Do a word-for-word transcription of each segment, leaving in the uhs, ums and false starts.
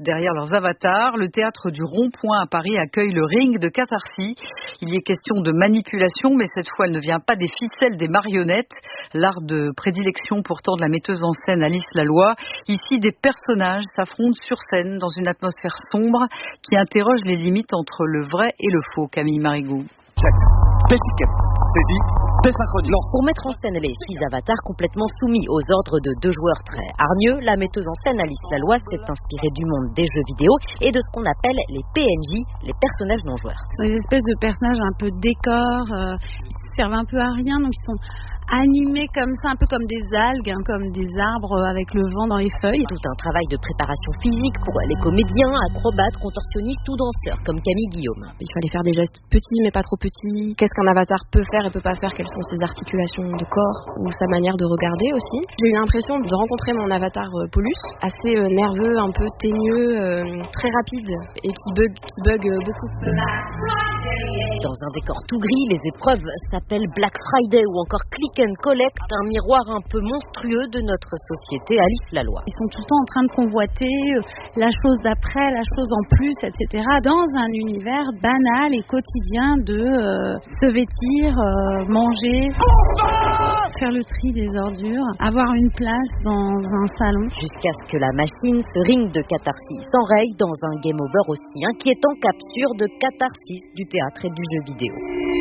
derrière leurs avatars. Le théâtre du Rond-Point à Paris accueille le ring de Catharsis. Il y est question de manipulation, mais cette fois, elle ne vient pas des ficelles des marionnettes. L'art de prédilection pourtant de la metteuse en scène Alice Laloy. Ici, des personnages s'affrontent sur scène dans une atmosphère sombre qui interroge les limites entre le vrai et le faux. Camille Marigot. Saisie, désynchronie. Pour mettre en scène les six avatars complètement soumis aux ordres de deux joueurs très hargneux, la metteuse en scène Alice Laloy s'est inspirée du monde des jeux vidéo et de ce qu'on appelle les P N J, les personnages non joueurs. Ce sont des espèces de personnages un peu décors, euh, qui servent un peu à rien, donc ils sont animés comme ça, un peu comme des algues, hein, comme des arbres avec le vent dans les feuilles. Tout un travail de préparation physique pour les comédiens, acrobates, contorsionnistes ou danseurs comme Camille Guillaume. Il fallait faire des gestes petits mais pas trop petits. Qu'est-ce qu'un avatar peut faire et peut pas faire? Quelles sont ses articulations de corps ou sa manière de regarder aussi. J'ai eu l'impression de rencontrer mon avatar euh, Paulus, assez euh, nerveux, un peu teigneux, euh, très rapide et qui bug, qui bug euh, beaucoup. Dans un décor tout gris, les épreuves s'appellent Black Friday ou encore Click and Collect, un miroir un peu monstrueux de notre société. Alice Laloy. Ils sont tout le temps en train de convoiter euh, la chose d'après, la chose en plus, et cetera. Dans un univers banal et quotidien de euh, se vêtir, euh, manger, faire le tri des ordures, avoir une place dans un salon. Jusqu'à ce que la machine, ce ring de Catharsis, s'enraye dans un game over aussi inquiétant qu'absurde, Catharsis du théâtre et du jeu vidéo.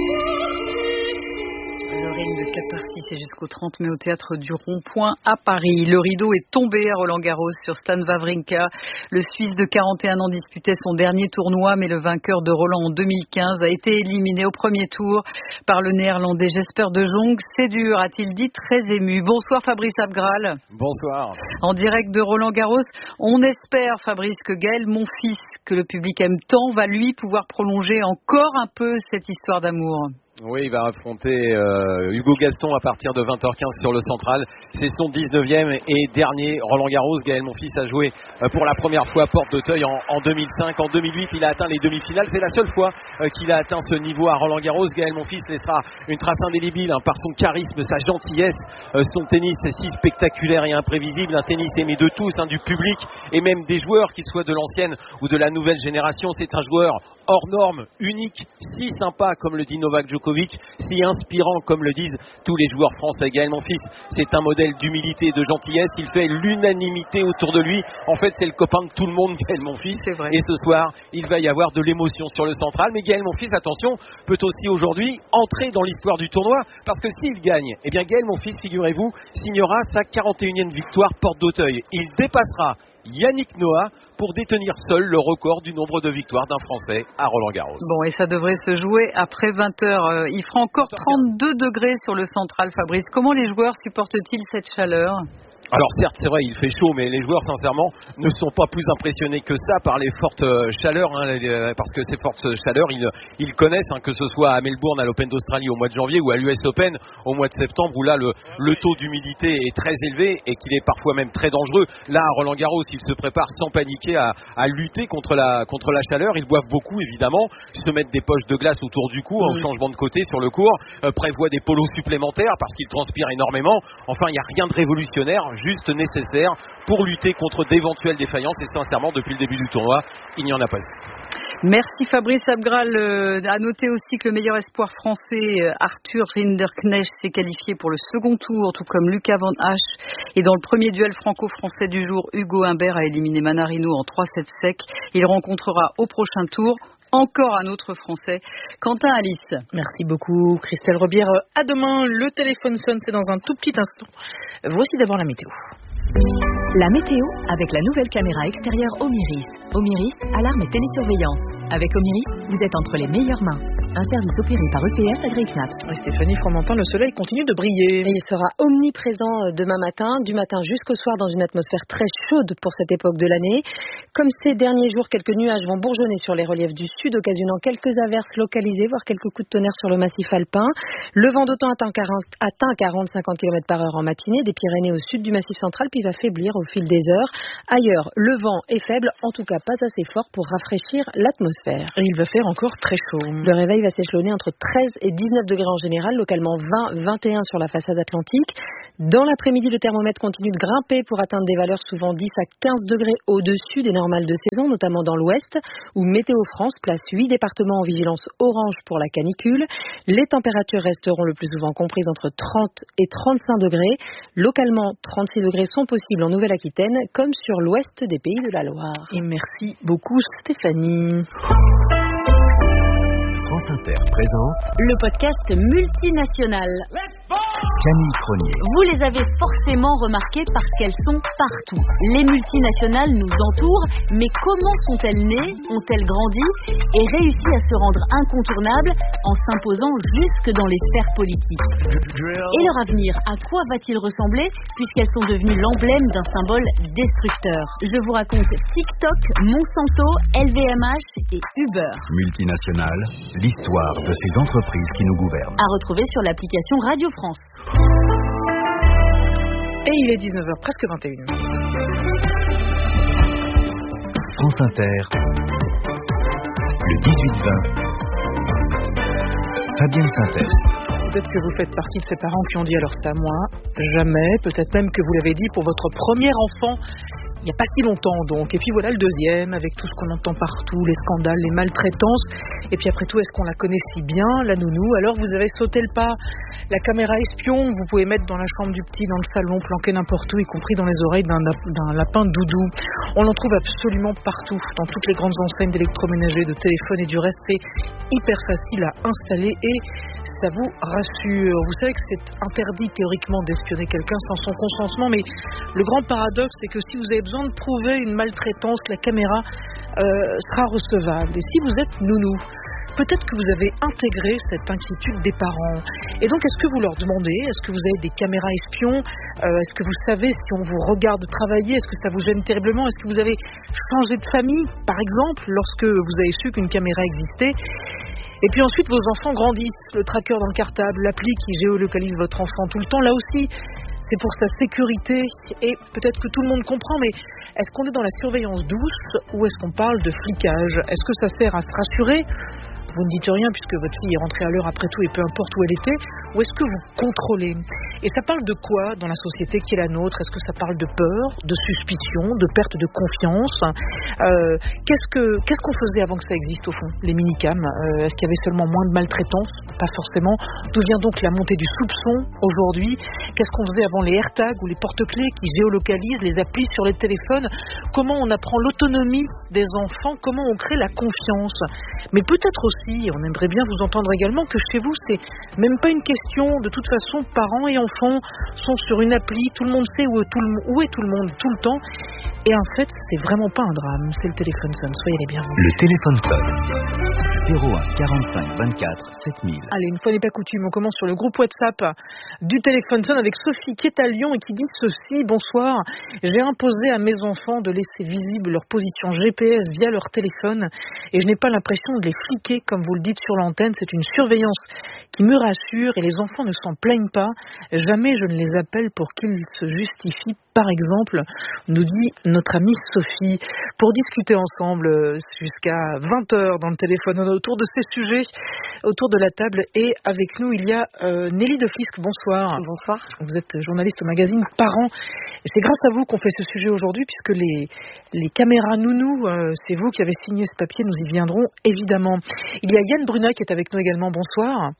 Le ring de Catharsis est jusqu'au trente mai au théâtre du Rond-Point à Paris. Le rideau est tombé à Roland-Garros sur Stan Wawrinka. Le Suisse de quarante et un ans disputait son dernier tournoi, mais le vainqueur de Roland en deux mille quinze a été éliminé au premier tour par le néerlandais Jesper de Jong. C'est dur, a-t-il dit, très ému. Bonsoir Fabrice Abgral. Bonsoir. En direct de Roland-Garros, on espère, Fabrice, que Gaël Monfils, que le public aime tant, va lui pouvoir prolonger encore un peu cette histoire d'amour. Oui, il va affronter euh, Hugo Gaston à partir de vingt heures quinze sur le Central. C'est son dix-neuvième et dernier Roland-Garros. Gaël Monfils a joué euh, pour la première fois Porte d'Auteuil en, en deux mille cinq. En deux mille huit, il a atteint les demi-finales. C'est la seule fois euh, qu'il a atteint ce niveau à Roland-Garros. Gaël Monfils laissera une trace indélébile hein, par son charisme, sa gentillesse, euh, son tennis si spectaculaire et imprévisible. Un tennis aimé de tous, hein, du public et même des joueurs, qu'ils soient de l'ancienne ou de la nouvelle génération. C'est un joueur hors norme, unique, si sympa comme le dit Novak Djokovic, si inspirant comme le disent tous les joueurs français. Gaël Monfils, c'est un modèle d'humilité et de gentillesse. Il fait l'unanimité autour de lui. En fait, c'est le copain de tout le monde, Gaël Monfils. C'est vrai. Et ce soir, il va y avoir de l'émotion sur le Central. Mais Gaël Monfils, attention, peut aussi aujourd'hui entrer dans l'histoire du tournoi. Parce que s'il gagne, eh bien Gaël Monfils, figurez-vous, signera sa quarante et unième victoire Porte d'Auteuil. Il dépassera Yannick Noah pour détenir seul le record du nombre de victoires d'un Français à Roland-Garros. Bon, et ça devrait se jouer après vingt heures. Il fera encore trente-deux degrés sur le Central, Fabrice. Comment les joueurs supportent-ils cette chaleur ? Alors certes, c'est vrai, il fait chaud, mais les joueurs, sincèrement, ne sont pas plus impressionnés que ça par les fortes chaleurs, hein, parce que ces fortes chaleurs, ils, ils connaissent, hein, que ce soit à Melbourne, à l'Open d'Australie au mois de janvier, ou à l'U S Open au mois de septembre, où là, le, le taux d'humidité est très élevé et qu'il est parfois même très dangereux. Là, à Roland-Garros, ils se préparent sans paniquer à, à lutter contre la, contre la chaleur. Ils boivent beaucoup, évidemment, ils se mettent des poches de glace autour du cou, en changement de côté sur le court, euh, prévoient des polos supplémentaires parce qu'ils transpirent énormément. Enfin, il n'y a rien de révolutionnaire, juste nécessaire pour lutter contre d'éventuelles défaillances, et sincèrement depuis le début du tournoi il n'y en a pas eu. Merci Fabrice Abgral. Euh, à noter aussi que le meilleur espoir français, euh, Arthur Rinderknecht, s'est qualifié pour le second tour, tout comme Lucas Van Hache. Et dans le premier duel franco-français du jour, Hugo Humbert a éliminé Manarino en trois sept secs. Il rencontrera au prochain tour encore un autre Français, Quentin Alice. Merci beaucoup Christelle Rebière. À demain, le téléphone sonne, c'est dans un tout petit instant. Voici d'abord la météo. La météo avec la nouvelle caméra extérieure Omiris. Omiris, alarme et télésurveillance. Avec Omiris, vous êtes entre les meilleures mains. Un service opéré par E P S AgriKnaps. Stéphanie Fromentin, le soleil continue de briller. Et il sera omniprésent demain matin, du matin jusqu'au soir, dans une atmosphère très chaude pour cette époque de l'année. Comme ces derniers jours, quelques nuages vont bourgeonner sur les reliefs du sud, occasionnant quelques averses localisées, voire quelques coups de tonnerre sur le massif alpin. Le vent d'automne atteint quarante à cinquante kilomètres par heure en matinée, des Pyrénées au sud du massif central, puis va faiblir au fil des heures. Ailleurs, le vent est faible, en tout cas pas assez fort pour rafraîchir l'atmosphère. Et il va faire encore très chaud. Le réveil va s'échelonner entre treize et dix-neuf degrés en général, localement vingt à vingt et un sur la façade atlantique. Dans l'après-midi, le thermomètre continue de grimper pour atteindre des valeurs souvent dix à quinze degrés au-dessus des normale de saison, notamment dans l'ouest, où Météo France place huit départements en vigilance orange pour la canicule. Les températures resteront le plus souvent comprises entre trente et trente-cinq degrés. Localement, trente-six degrés sont possibles en Nouvelle-Aquitaine, comme sur l'ouest des Pays de la Loire. Et merci beaucoup Stéphanie. France Inter présente le podcast multinational. Camille Cronier. Vous les avez forcément remarquées parce qu'elles sont partout. Les multinationales nous entourent, mais comment sont-elles nées, ont-elles grandi et réussi à se rendre incontournables en s'imposant jusque dans les sphères politiques? Et leur avenir, à quoi va-t-il ressembler puisqu'elles sont devenues l'emblème d'un symbole destructeur? Je vous raconte TikTok, Monsanto, L V M H et Uber. Multinationales, l'histoire de ces entreprises qui nous gouvernent. À retrouver sur l'application Radio France. Et il est dix-neuf heures, presque vingt et une. France Inter, le dix-huit vingt. Fabienne Synthèse. Peut-être que vous faites partie de ces parents qui ont dit alors c'est à moi, jamais, peut-être même que vous l'avez dit pour votre premier enfant. Il n'y a pas si longtemps donc. Et puis voilà le deuxième, avec tout ce qu'on entend partout, les scandales, les maltraitances. Et puis après tout, est-ce qu'on la connaît si bien, la nounou? Alors vous avez sauté le pas. La caméra espion, vous pouvez mettre dans la chambre du petit, dans le salon, planquer n'importe où, y compris dans les oreilles d'un, d'un lapin doudou. On l'en trouve absolument partout, dans toutes les grandes enseignes d'électroménager, de téléphone et du reste. C'est hyper facile à installer et ça vous rassure. Vous savez que c'est interdit théoriquement d'espionner quelqu'un sans son consentement, mais le grand paradoxe, c'est que si vous avez besoin de prouver une maltraitance, la caméra euh, sera recevable. Et si vous êtes nounou, peut-être que vous avez intégré cette inquiétude des parents. Et donc, est-ce que vous leur demandez, est-ce que vous avez des caméras espions, euh, est-ce que vous savez si on vous regarde travailler, est-ce que ça vous gêne terriblement, est-ce que vous avez changé de famille, par exemple, lorsque vous avez su qu'une caméra existait? Et puis ensuite, vos enfants grandissent, le tracker dans le cartable, l'appli qui géolocalise votre enfant tout le temps, là aussi, c'est pour sa sécurité, et peut-être que tout le monde comprend, mais est-ce qu'on est dans la surveillance douce ou est-ce qu'on parle de flicage? Est-ce que ça sert à se rassurer? Vous ne dites rien puisque votre fille est rentrée à l'heure après tout et peu importe où elle était, ou est-ce que vous contrôlez? Et ça parle de quoi dans la société qui est la nôtre? Est-ce que ça parle de peur, de suspicion, de perte de confiance? euh, qu'est-ce, que, qu'est-ce qu'on faisait avant que ça existe au fond, les minicams? euh, Est-ce qu'il y avait seulement moins de maltraitance? Pas forcément. D'où vient donc la montée du soupçon aujourd'hui? Qu'est-ce qu'on faisait avant les AirTags ou les porte-clés qui géolocalisent les applis sur les téléphones? Comment on apprend l'autonomie des enfants? Comment on crée la confiance? Mais peut-être aussi, on aimerait bien vous entendre également, que chez vous, c'est même pas une question. De toute façon, parents et enfants sont sur une appli, tout le monde sait où, tout le, où est tout le monde tout le temps. Et en fait, c'est vraiment pas un drame. C'est le téléphone sonne. Soyez les bienvenus. Le téléphone sonne. zéro un quarante-cinq vingt-quatre sept mille. Allez, une fois n'est pas coutume, on commence sur le groupe WhatsApp du téléphone sonne avec Sophie qui est à Lyon et qui dit ceci. Bonsoir, j'ai imposé à mes enfants de laisser visible leur position G P S via leur téléphone et je n'ai pas l'impression de les fliquer comme vous le dites sur l'antenne. C'est une surveillance qui me rassure et les enfants ne s'en plaignent pas. Jamais je ne les appelle pour qu'ils se justifient, par exemple, nous dit notre amie Sophie. Pour discuter ensemble jusqu'à vingt heures dans le téléphone autour de ces sujets, autour de la table, et avec nous il y a euh, Nelly Defisque. Bonsoir. Bonsoir. Vous êtes journaliste au magazine Parents et c'est grâce à vous qu'on fait ce sujet aujourd'hui puisque les, les caméras nounous, euh, c'est vous qui avez signé ce papier, nous y viendrons évidemment. Il y a Yann Brunat qui est avec nous également. Bonsoir.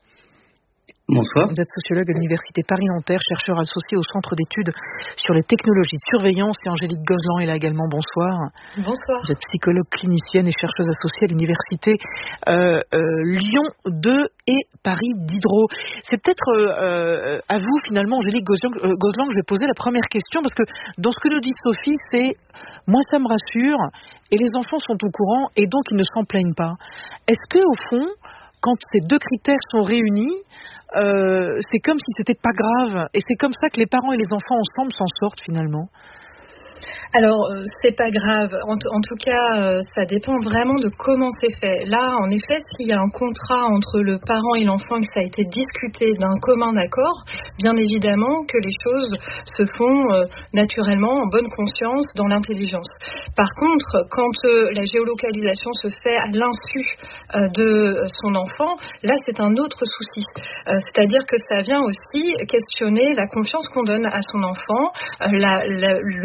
Bonsoir. Vous êtes sociologue à l'Université Paris-Nanterre, chercheur associé au Centre d'études sur les technologies de surveillance. Et Angélique Gozlan est là également. Bonsoir. Bonsoir. Vous êtes psychologue clinicienne et chercheuse associée à l'Université euh, euh, Lyon deux et Paris Diderot. C'est peut-être euh, à vous finalement, Angélique Gozlan, euh, Gozlan, que je vais poser la première question parce que dans ce que nous dit Sophie, c'est moi ça me rassure et les enfants sont au courant et donc ils ne s'en plaignent pas. Est-ce que au fond, quand ces deux critères sont réunis, Euh, c'est comme si c'était pas grave et c'est comme ça que les parents et les enfants ensemble s'en sortent finalement? Alors, euh, c'est pas grave. En, t- en tout cas, euh, ça dépend vraiment de comment c'est fait. Là, en effet, s'il y a un contrat entre le parent et l'enfant et que ça a été discuté d'un commun accord, bien évidemment que les choses se font euh, naturellement, en bonne conscience, dans l'intelligence. Par contre, quand euh, la géolocalisation se fait à l'insu euh, de son enfant, là, c'est un autre souci. Euh, c'est-à-dire que ça vient aussi questionner la confiance qu'on donne à son enfant, euh, la, la, le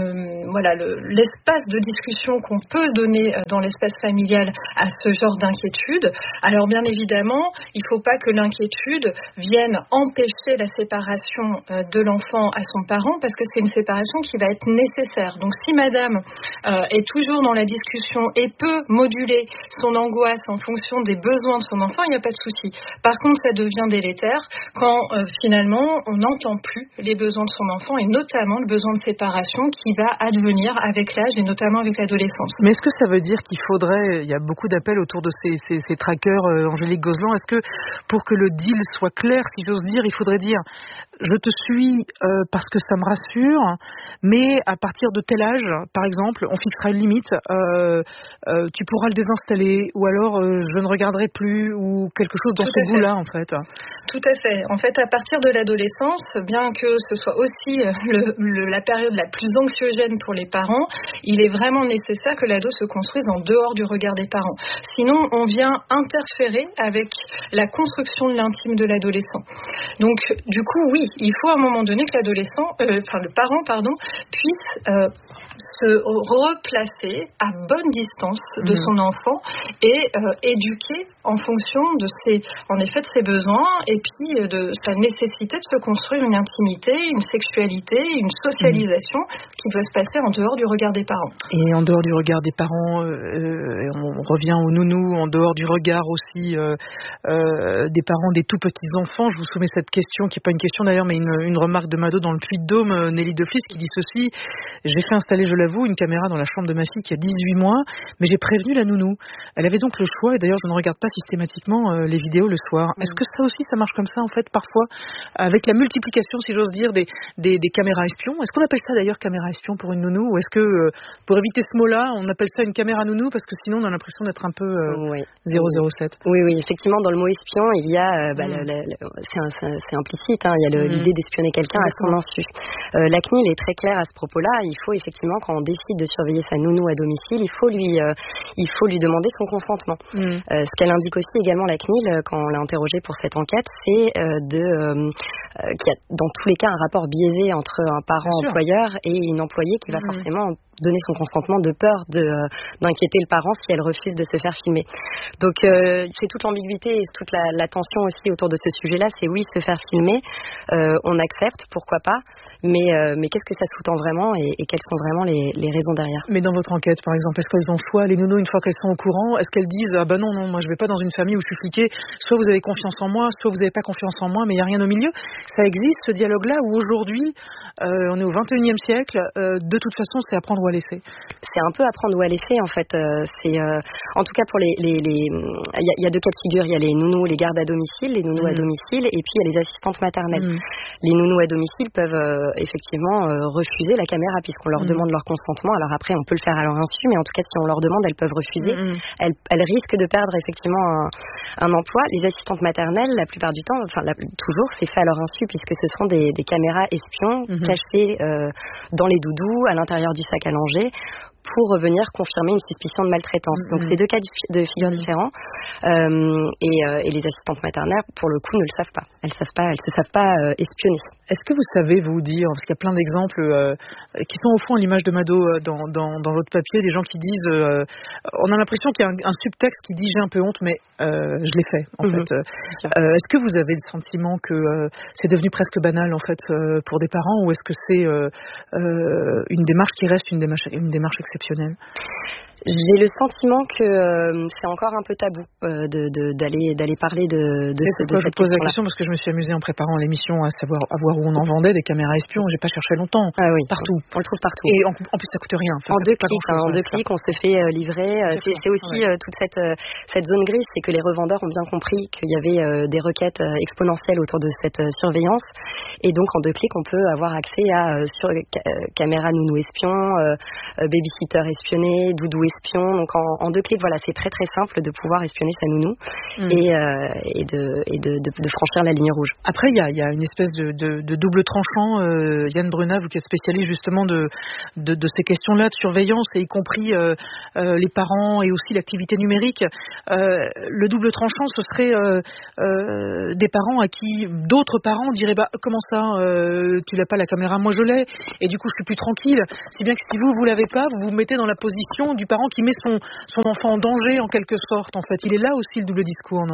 voilà, le, l'espace de discussion qu'on peut donner dans l'espace familial à ce genre d'inquiétude. Alors bien évidemment, il ne faut pas que l'inquiétude vienne empêcher la séparation de l'enfant à son parent, parce que c'est une séparation qui va être nécessaire. Donc si madame euh, est toujours dans la discussion et peut moduler son angoisse en fonction des besoins de son enfant, il n'y a pas de souci. Par contre, ça devient délétère quand euh, finalement on n'entend plus les besoins de son enfant, et notamment le besoin de séparation qui va advenir avec l'âge et notamment avec l'adolescence. Mais est-ce que ça veut dire qu'il faudrait, il y a beaucoup d'appels autour de ces, ces, ces trackers, euh, Angélique Gozlan, est-ce que pour que le deal soit clair, si j'ose dire, il faudrait dire je te suis euh, parce que ça me rassure, mais à partir de tel âge, par exemple, on fixera une limite, euh, euh, tu pourras le désinstaller, ou alors euh, je ne regarderai plus, ou quelque chose dans Tout ce goût-là, en fait. Tout à fait. En fait, à partir de l'adolescence, bien que ce soit aussi le, le, la période la plus anxiogène pour les parents, il est vraiment nécessaire que l'ado se construise en dehors du regard des parents. Sinon, on vient interférer avec la construction de l'intime de l'adolescent. Donc, du coup, oui, il faut à un moment donné que l'adolescent, euh, enfin le parent, pardon, puisse euh, se replacer à bonne distance de mmh. son enfant et euh, éduquer en fonction de ses, en effet, de ses besoins et puis de sa nécessité de se construire une intimité, une sexualité, une socialisation mmh. qui doit se passer en dehors du regard des parents. Et en dehors du regard des parents, euh, on revient au nounou, en dehors du regard aussi euh, euh, des parents des tout petits enfants. Je vous soumets cette question, qui n'est pas une question d'ailleurs, mais une, une remarque de Mado dans le Puy-de-Dôme, Nelly Deflis, qui dit ceci: j'ai fait installer, je l'avoue, une caméra dans la chambre de ma fille qui a dix-huit mois, mais j'ai prévenu la nounou. Elle avait donc le choix, et d'ailleurs je ne regarde pas systématiquement euh, les vidéos le soir. Mmh. Est-ce que ça aussi, ça marche comme ça en fait, parfois, avec la multiplication, si j'ose dire, des, des, des caméras espions? Est-ce qu'on appelle ça d'ailleurs caméra espion pour une nounou, ou est-ce que, euh, pour éviter ce mot-là, on appelle ça une caméra nounou, parce que sinon on a l'impression d'être un peu euh, oui. zéro zéro sept? Oui, oui, effectivement, dans le mot espion, il y a, euh, bah, mmh. le, le, le, c'est, un, c'est, c'est implicite, hein, il y a le, mmh. l'idée d'espionner quelqu'un à son insu. Euh, la C N I L est très claire à ce propos-là. Il faut effectivement, quand on décide de surveiller sa nounou à domicile, il faut lui, euh, il faut lui demander son consentement. Mmh. Euh, ce qu'elle indique aussi également, la C N I L, quand on l'a interrogée pour cette enquête, c'est euh, de, euh, euh, qu'il y a dans tous les cas un rapport biaisé entre un parent employeur et une employée qui va mmh. forcément donner son consentement de peur de, euh, d'inquiéter le parent si elle refuse de se faire filmer. Donc euh, c'est toute l'ambiguïté et toute la, la tension aussi autour de ce sujet-là, c'est oui, se faire filmer, euh, on accepte, pourquoi pas, mais, euh, mais qu'est-ce que ça sous-tend vraiment, et, et quelles sont vraiment les, les raisons derrière. Mais dans votre enquête, par exemple, est-ce qu'elles ont le choix, les nounous, une fois qu'elles sont au courant, est-ce qu'elles disent ah ben non, non, moi je vais pas dans une famille où je suis fliquée, soit vous avez confiance en moi, soit vous n'avez pas confiance en moi, mais il n'y a rien au milieu? Ça existe, ce dialogue-là, où aujourd'hui, euh, on est au vingt et unième siècle, euh, de toute façon, c'est apprendre ou à laisser. C'est un peu apprendre ou à laisser, en fait. Euh, c'est, euh, en tout cas, pour les... Il les, les, y, a, y a deux cas de figure. Il y a les nounous, les gardes à domicile, les nounous mmh. à domicile, et puis il y a les assistantes maternelles. Mmh. Les nounous à domicile peuvent euh, effectivement euh, refuser la caméra, puisqu'on leur mmh. demande leur consentement. Alors après, on peut le faire à leur insu, mais en tout cas, si on leur demande, elles peuvent refuser. Mmh. Elles, elles risquent de perdre effectivement un, un emploi. Les assistantes maternelles, la plupart du temps, enfin la, toujours, c'est fait à leur insu, puisque ce sont des, des caméras espions mmh. cachées euh, dans les doudous, à l'intérieur du sac à langer, pour venir confirmer une suspicion de maltraitance. Mmh. Donc c'est deux cas de figure mmh. différents, euh, et, euh, et les assistantes maternelles, pour le coup, ne le savent pas. Elles savent pas, elles se savent pas euh, espionner. Est-ce que vous savez vous dire, parce qu'il y a plein d'exemples euh, qui sont au fond à l'image de Mado euh, dans, dans, dans votre papier, des gens qui disent, euh, on a l'impression qu'il y a un, un subtexte qui dit j'ai un peu honte, mais euh, je l'ai fait en mmh. fait. Euh, est-ce que vous avez le sentiment que euh, c'est devenu presque banal en fait euh, pour des parents, ou est-ce que c'est euh, euh, une démarche qui reste une démarche, une démarche exceptionnelle? J'ai le sentiment que euh, c'est encore un peu tabou euh, de, de, d'aller, d'aller parler de, de, ce, de cette question-là. Je pose la question parce que je me suis amusée en préparant l'émission à savoir à voir où on en vendait des caméras espions. J'ai pas cherché longtemps. Ah oui, partout. On, on le trouve partout. Et en, en plus ça coûte rien. Enfin, en deux clics, hein, en deux clics, on se fait euh, livrer. C'est, c'est, c'est aussi ouais. euh, toute cette euh, cette zone grise, c'est que les revendeurs ont bien compris qu'il y avait euh, des requêtes euh, exponentielles autour de cette euh, surveillance, et donc en deux clics, on peut avoir accès à euh, sur, ca- euh, caméra nounou espion, euh, euh, babysitter babysitter espionné, doudou espion. Donc en, en deux clics, voilà, c'est très très simple de pouvoir espionner sa nounou mmh. et, euh, et, de, et de, de, de franchir la ligne rouge. Après, il y a, y a une espèce de, de, de double tranchant. Euh, Yann Brunat, vous qui êtes spécialiste justement de, de, de ces questions-là de surveillance, et y compris euh, euh, les parents et aussi l'activité numérique. Euh, le double tranchant, ce serait euh, euh, des parents à qui d'autres parents diraient bah, comment ça, euh, tu l'as pas la caméra, moi je l'ai, et du coup je suis plus tranquille. Si bien que si vous, vous l'avez pas, vous vous mettez dans la position du parent qui met son, son enfant en danger en quelque sorte. En fait, il est là aussi le double discours, non ?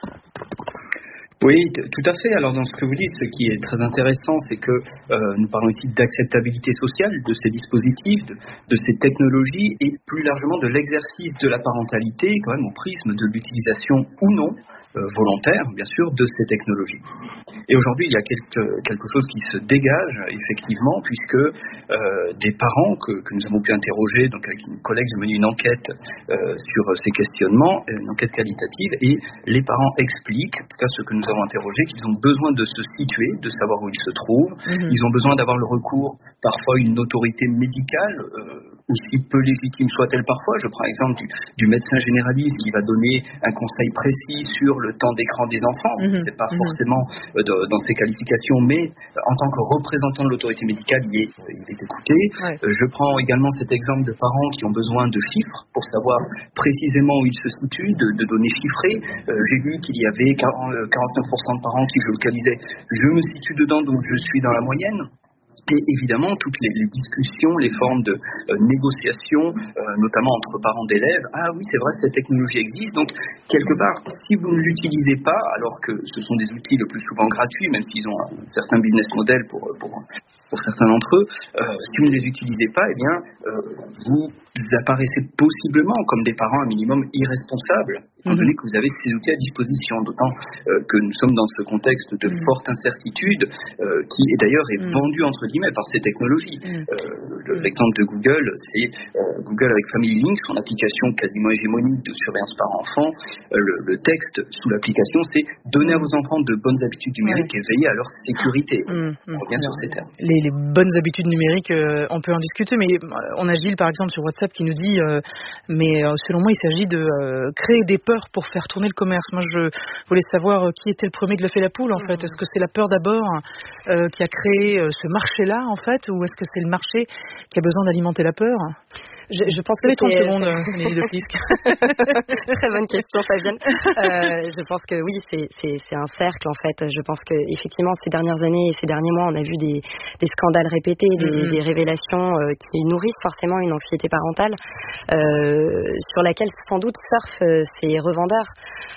Oui, t- tout à fait. Alors dans ce que vous dites, ce qui est très intéressant, c'est que euh, nous parlons ici d'acceptabilité sociale de ces dispositifs, de, de ces technologies et plus largement de l'exercice de la parentalité, quand même au prisme de l'utilisation ou non euh, volontaire, bien sûr, de ces technologies. Et aujourd'hui, il y a quelque, quelque chose qui se dégage, effectivement, puisque euh, des parents que, que nous avons pu interroger, donc avec une collègue, j'ai mené une enquête euh, sur ces questionnements, une enquête qualitative, et les parents expliquent, en tout cas ceux que nous avons interrogés, qu'ils ont besoin de se situer, de savoir où ils se trouvent, mmh. ils ont besoin d'avoir le recours parfois à une autorité médicale, euh, aussi peu légitime soit-elle parfois. Je prends l'exemple du, du médecin généraliste qui va donner un conseil précis sur le temps d'écran des enfants. Mmh. C'est pas mmh. forcément euh, de, dans ses qualifications, mais euh, en tant que représentant de l'autorité médicale, il est, euh, il est écouté. Ouais. Euh, je prends également cet exemple de parents qui ont besoin de chiffres pour savoir précisément où ils se situent, de, de données chiffrées. Euh, j'ai lu qu'il y avait quarante-neuf pour cent de parents qui géolocalisaient « je me situe dedans, donc je suis dans la moyenne ». Et évidemment, toutes les, les discussions, les formes de euh, négociation, euh, notamment entre parents d'élèves. Ah oui, c'est vrai, cette technologie existe. Donc, quelque part, si vous ne l'utilisez pas, alors que ce sont des outils le plus souvent gratuits, même s'ils ont un certain business model pour, pour, pour certains d'entre eux, euh, si vous ne les utilisez pas, eh bien, euh, vous apparaissez possiblement comme des parents un minimum irresponsables, étant donné que vous avez ces outils à disposition, d'autant euh, que nous sommes dans ce contexte de mmh. forte incertitude, euh, qui est d'ailleurs est mmh. vendu entre guillemets par ces technologies. Mmh. Euh, l'exemple de Google, c'est euh, Google avec Family Link, son application quasiment hégémonique de surveillance par enfant. Euh, le, le texte sous l'application, c'est donner à vos enfants de bonnes habitudes numériques ouais. et veiller à leur sécurité. Mmh. On revient sur ces termes. Les, les bonnes habitudes numériques, euh, on peut en discuter, mais on a Gilles par exemple sur WhatsApp qui nous dit euh, mais euh, selon moi il s'agit de euh, créer des peurs pour faire tourner le commerce. Moi je voulais savoir euh, qui était le premier de l'œuf et la poule en fait. Est-ce que c'est la peur d'abord euh, qui a créé euh, ce marché-là en fait, ou est-ce que c'est le marché qui a besoin d'alimenter la peur ? Je, je pense que trente secondes, Nelly de Flisque. Très bonne question, Fabienne. Euh, je pense que oui, c'est, c'est, c'est un cercle en fait. Je pense que effectivement, ces dernières années et ces derniers mois, on a vu des, des scandales répétés, des, mm-hmm. des révélations euh, qui nourrissent forcément une anxiété parentale, euh, sur laquelle sans doute surfent euh, ces revendeurs.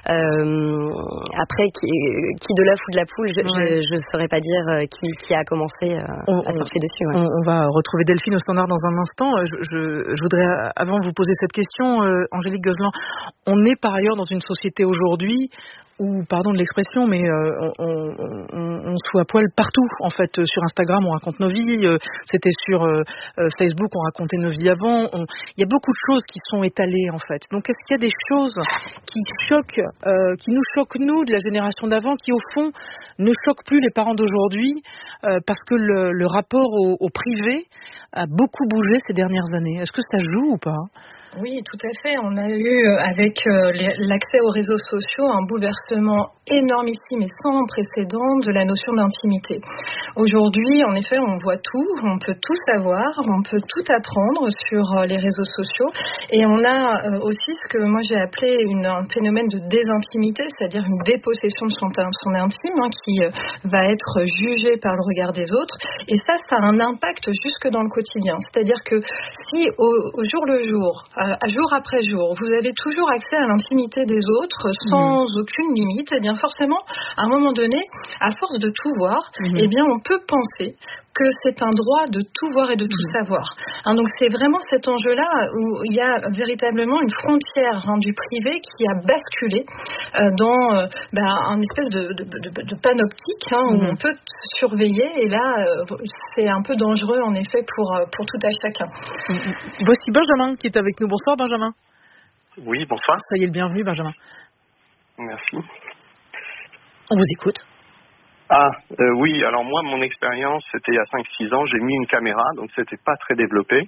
Euh, après, qui, qui de l'œuf ou de la poule, je ouais. je ne saurais pas dire euh, qui, qui a commencé euh, on, à surfer dessus. Ouais. On, on va retrouver Delphine au standard dans un instant. Je, je, je voudrais, avant de vous poser cette question, euh, Angélique Gozlan, on est par ailleurs dans une société aujourd'hui où, pardon de l'expression, mais euh, on, on, on, on se fout à poil partout. En fait, sur Instagram, on raconte nos vies. Euh, c'était sur euh, Facebook, on racontait nos vies avant. On... Il y a beaucoup de choses qui sont étalées, en fait. Donc, est-ce qu'il y a des choses qui choquent, euh, qui nous choquent, nous, de la génération d'avant, qui, au fond, ne choquent plus les parents d'aujourd'hui, euh, parce que le, le rapport au, au privé a beaucoup bougé ces dernières années. Est-ce que ça joue ou pas ? Oui, tout à fait. On a eu, avec euh, les, l'accès aux réseaux sociaux, un bouleversement énormissime et sans précédent de la notion d'intimité. Aujourd'hui, en effet, on voit tout, on peut tout savoir, on peut tout apprendre sur euh, les réseaux sociaux, et on a euh, aussi ce que moi j'ai appelé une, un phénomène de désintimité, c'est-à-dire une dépossession de son, son intime, hein, qui euh, va être jugé par le regard des autres, et ça, ça a un impact jusque dans le quotidien. C'est-à-dire que si au, au jour le jour, euh, jour après jour, vous avez toujours accès à l'intimité des autres sans mmh. aucune limite, et bien forcément, à un moment donné, à force de tout voir, mmh. eh bien on peut penser que c'est un droit de tout voir et de tout mmh. savoir. Hein, donc c'est vraiment cet enjeu-là où il y a véritablement une frontière, hein, du privé qui a basculé euh, dans euh, bah, un espèce de, de, de, de panoptique, hein, où mmh. on peut surveiller, et là euh, c'est un peu dangereux en effet pour, pour tout à chacun. Mmh. Voici Benjamin qui est avec nous. Bonsoir Benjamin. Oui, bonsoir. Soyez le bienvenu Benjamin. Merci. On vous écoute. Ah, euh, oui, alors moi, mon expérience, c'était il y a cinq six ans, j'ai mis une caméra, donc c'était pas très développé.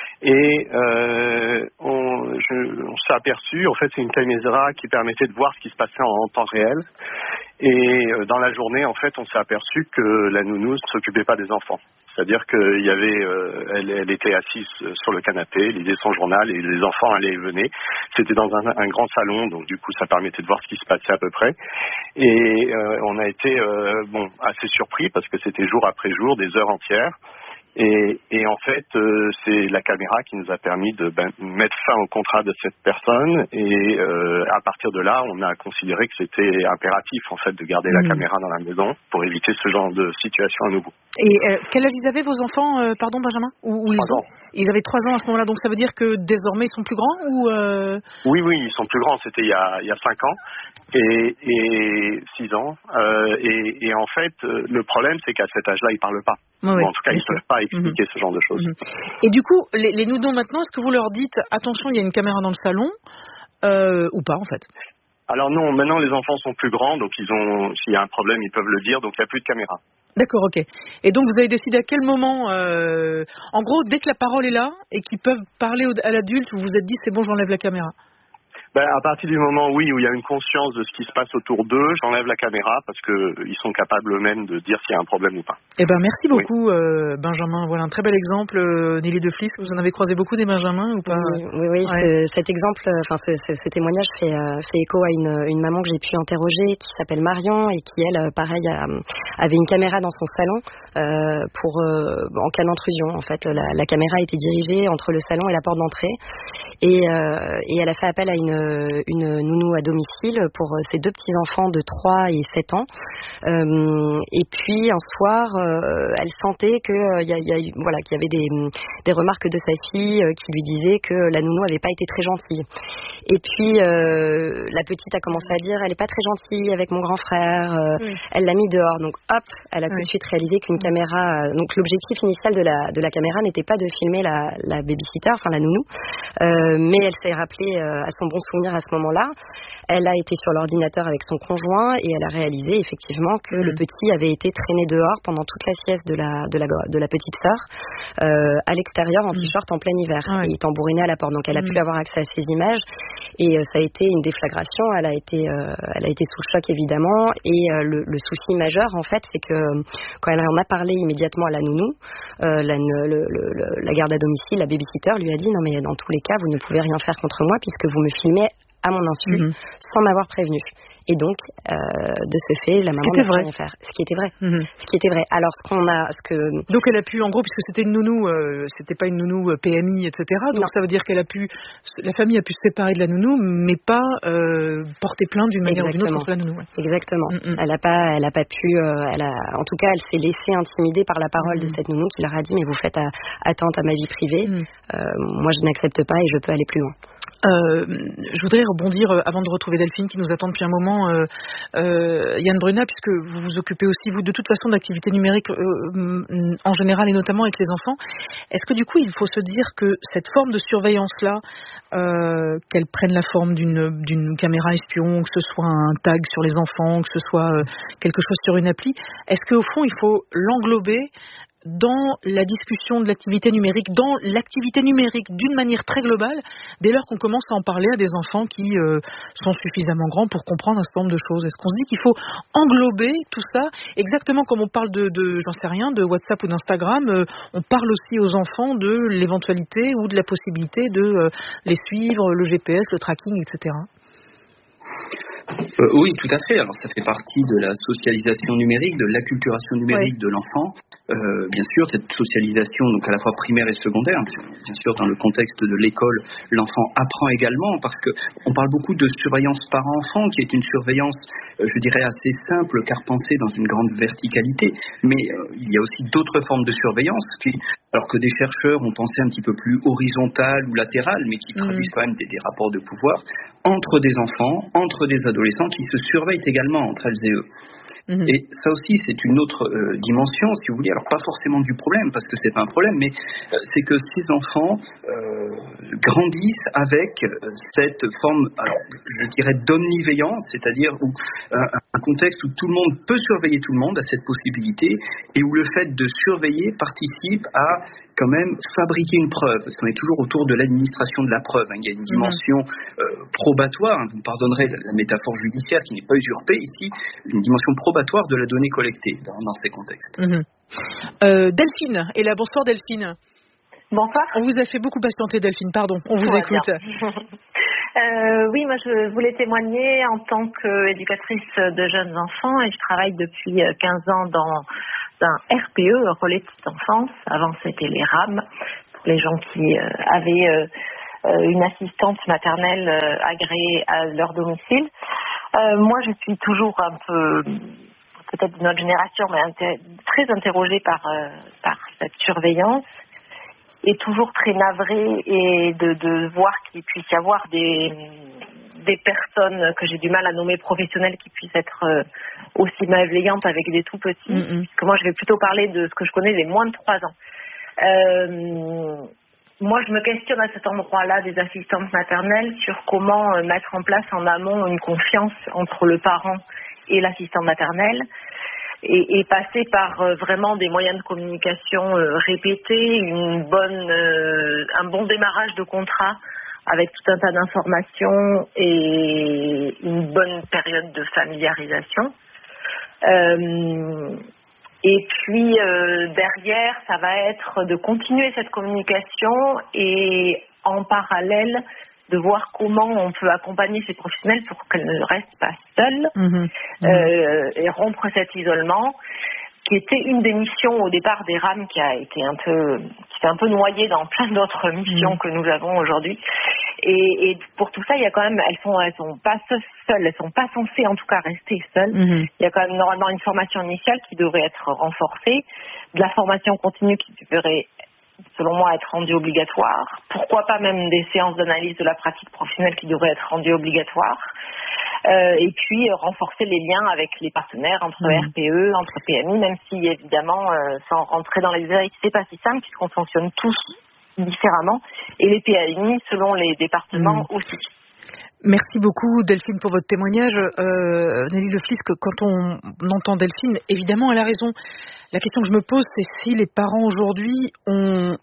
Et euh, on, je, on s'est aperçu, en fait, c'est une caméra qui permettait de voir ce qui se passait en, en temps réel. Et euh, dans la journée, en fait, on s'est aperçu que la nounou ne s'occupait pas des enfants. C'est-à-dire qu'il y avait, euh, elle, elle était assise sur le canapé, lisait son journal et les enfants allaient et venaient. C'était dans un, un grand salon, donc du coup, ça permettait de voir ce qui se passait à peu près. Et euh, on a été, euh, bon, assez surpris parce que c'était jour après jour, des heures entières. Et, et en fait, euh, c'est la caméra qui nous a permis de ben, mettre fin au contrat de cette personne. Et euh, à partir de là, on a considéré que c'était impératif en fait de garder mmh. la caméra dans la maison pour éviter ce genre de situation à nouveau. Et euh, quel âge ils avaient vos enfants, euh, pardon Benjamin, ou, ou ils ont... Ils avaient trois ans à ce moment-là, donc ça veut dire que désormais ils sont plus grands ou euh... Oui, oui, ils sont plus grands. C'était il y a, il y a cinq ans et, et six ans. Euh, et, et en fait, le problème, c'est qu'à cet âge-là, ils parlent pas. Oui, bon, oui, en tout cas, ils ne peuvent pas expliquer mmh. ce genre de choses. Mmh. Et du coup, les, les nounous maintenant, est-ce que vous leur dites attention, il y a une caméra dans le salon euh, ou pas en fait? Alors non, maintenant les enfants sont plus grands, donc ils ont, s'il y a un problème, ils peuvent le dire, donc il n'y a plus de caméra. D'accord, ok. Et donc vous avez décidé à quel moment, euh, en gros, dès que la parole est là et qu'ils peuvent parler à l'adulte, vous vous êtes dit c'est bon, j'enlève la caméra? Ben, à partir du moment, oui, où il y a une conscience de ce qui se passe autour d'eux, j'enlève la caméra parce qu'ils sont capables eux-mêmes de dire s'il y a un problème ou pas. Eh ben, merci beaucoup, oui. euh, Benjamin. Voilà un très bel exemple. Euh, Nelly de Flis, vous en avez croisé beaucoup des Benjamins ou pas? Oui, oui, oui ouais. ce, cet exemple, enfin ce, ce, ce témoignage fait, euh, fait écho à une, une maman que j'ai pu interroger qui s'appelle Marion et qui, elle, pareil, a, avait une caméra dans son salon euh, pour euh, en cas d'intrusion. En fait, la, la caméra était dirigée entre le salon et la porte d'entrée et, euh, et elle a fait appel à une une nounou à domicile pour ses deux petits-enfants de trois et sept ans. Euh, et puis, un soir, euh, elle sentait que, euh, y a, y a, voilà, qu'il y avait des, des remarques de sa fille euh, qui lui disaient que la nounou n'avait pas été très gentille. Et puis, euh, la petite a commencé à dire « elle n'est pas très gentille avec mon grand frère euh, ». Oui. Elle l'a mis dehors. Donc, hop, elle a tout oui. de suite réalisé qu'une caméra... Donc, l'objectif initial de la, de la caméra n'était pas de filmer la, la babysitter, enfin la nounou, euh, mais elle s'est rappelée euh, à son bon souvenir à ce moment-là. Elle a été sur l'ordinateur avec son conjoint et elle a réalisé effectivement que mmh. le petit avait été traîné dehors pendant toute la sieste de la, de la, de la petite sœur euh, à l'extérieur en mmh. t-shirt en plein hiver ah ouais. et tambouriné à la porte. Donc elle a mmh. pu avoir accès à ces images et euh, ça a été une déflagration. Elle a été, euh, elle a été sous le choc évidemment et euh, le, le souci majeur en fait c'est que quand elle en a parlé immédiatement à la nounou, euh, la, le, le, le, la garde à domicile, la babysitter lui a dit non mais dans tous les cas vous ne pouvez rien faire contre moi puisque vous me filmez à mon insu, mmh. sans m'avoir prévenu. Et donc, euh, de ce fait, la maman n'a pu rien faire. Ce qui était vrai. Mmh. Ce qui était vrai. Alors, ce qu'on a, ce que donc elle a pu, en gros, puisque c'était une nounou, euh, c'était pas une nounou P M I, et cetera. Donc non. ça veut dire qu'elle a pu, la famille a pu se séparer de la nounou, mais pas euh, porter plainte d'une manière ou d'une autre contre la nounou. Ouais. Exactement. Mmh. Elle a pas, elle a pas pu, euh, elle a, en tout cas, elle s'est laissée intimider par la parole mmh. de cette nounou qui leur a dit mais vous faites à, atteinte à ma vie privée. Mmh. Euh, moi, je n'accepte pas et je peux aller plus loin. Euh, je voudrais rebondir euh, avant de retrouver Delphine qui nous attend depuis un moment. Euh, euh, Yann Bruna, puisque vous vous occupez aussi vous de toute façon d'activités numériques euh, en général et notamment avec les enfants. Est-ce que du coup il faut se dire que cette forme de surveillance là, euh, qu'elle prenne la forme d'une, d'une caméra espion, que ce soit un tag sur les enfants, que ce soit euh, quelque chose sur une appli, est-ce qu'au fond il faut l'englober dans la discussion de l'activité numérique, dans l'activité numérique d'une manière très globale, dès lors qu'on commence à en parler à des enfants qui euh, sont suffisamment grands pour comprendre un certain nombre de choses? Est-ce qu'on se dit qu'il faut englober tout ça, exactement comme on parle de, de j'en sais rien, de WhatsApp ou d'Instagram, euh, on parle aussi aux enfants de l'éventualité ou de la possibilité de euh, les suivre, le G P S, le tracking, et cetera. Euh, oui, tout à fait. Alors, ça fait partie de la socialisation numérique, de l'acculturation numérique oui. de l'enfant. Euh, bien sûr, cette socialisation, donc à la fois primaire et secondaire, bien sûr, dans le contexte de l'école, l'enfant apprend également, parce que on parle beaucoup de surveillance par enfant, qui est une surveillance, euh, je dirais, assez simple, car pensée dans une grande verticalité. Mais euh, il y a aussi d'autres formes de surveillance, qui, alors que des chercheurs ont pensé un petit peu plus horizontales ou latérales, mais qui traduisent mmh. quand même des, des rapports de pouvoir. entre des enfants, entre des adolescents qui se surveillent également entre elles et eux. Mmh. Et ça aussi, c'est une autre euh, dimension, si vous voulez. Alors, pas forcément du problème, parce que c'est pas un problème, mais euh, c'est que ces enfants euh, grandissent avec euh, cette forme, alors, je dirais, d'omniveillance, c'est-à-dire où, euh, un contexte où tout le monde peut surveiller tout le monde, à cette possibilité, et où le fait de surveiller participe à quand même fabriquer une preuve, parce qu'on est toujours autour de l'administration de la preuve. Hein. Il y a une dimension euh, probatoire, hein. Vous me pardonnerez la, la métaphore judiciaire qui n'est pas usurpée ici, une dimension probatoire de la donnée collectée dans, dans ces contextes. Mmh. Euh, Delphine est là. Bonsoir Delphine. Bonsoir. On vous a fait beaucoup patienter Delphine, pardon, on vous écoute. euh, oui, moi je voulais témoigner en tant qu'éducatrice de jeunes enfants et je travaille depuis quinze ans dans un R P E, relais de petite enfance. Avant c'était les R A M, pour les gens qui euh, avaient euh, une assistante maternelle euh, agréée à leur domicile. Euh, moi je suis toujours un peu, peut-être de notre génération, mais inter- très interrogée par, euh, par cette surveillance. Et toujours très navrée et de, de voir qu'il puisse y avoir des, des personnes que j'ai du mal à nommer professionnelles qui puissent être euh, aussi malveillantes avec des tout petits. Mm-hmm. Puisque moi, je vais plutôt parler de ce que je connais des moins de trois ans. Euh, moi, je me questionne à cet endroit-là des assistantes maternelles sur comment euh, mettre en place en amont une confiance entre le parent et l'assistante maternelle. Et, et passer par euh, vraiment des moyens de communication euh, répétés, une bonne, euh, un bon démarrage de contrat avec tout un tas d'informations et une bonne période de familiarisation. Euh, et puis euh, derrière, ça va être de continuer cette communication et en parallèle de voir comment on peut accompagner ces professionnels pour qu'elles ne restent pas seules, mmh, euh, et rompre cet isolement, qui était une des missions au départ des R A M, qui a été un peu, qui s'est un peu noyée dans plein d'autres missions mmh. que nous avons aujourd'hui. Et, et pour tout ça, il y a quand même, elles sont, elles sont pas seules, elles sont pas censées en tout cas rester seules. Mmh. Il y a quand même normalement une formation initiale qui devrait être renforcée, de la formation continue qui devrait, selon moi, être rendue obligatoire. Pourquoi pas même des séances d'analyse de la pratique professionnelle qui devraient être rendues obligatoires. Euh, et puis euh, renforcer les liens avec les partenaires entre mmh. R P E, entre P M I, même si évidemment, euh, sans rentrer dans les détails, c'est pas si simple puisqu'on fonctionne tous différemment et les P M I selon les départements mmh. aussi. Merci beaucoup Delphine pour votre témoignage. Euh, Nelly Le Flisque, quand on entend Delphine, évidemment elle a raison. La question que je me pose, c'est si les parents aujourd'hui ont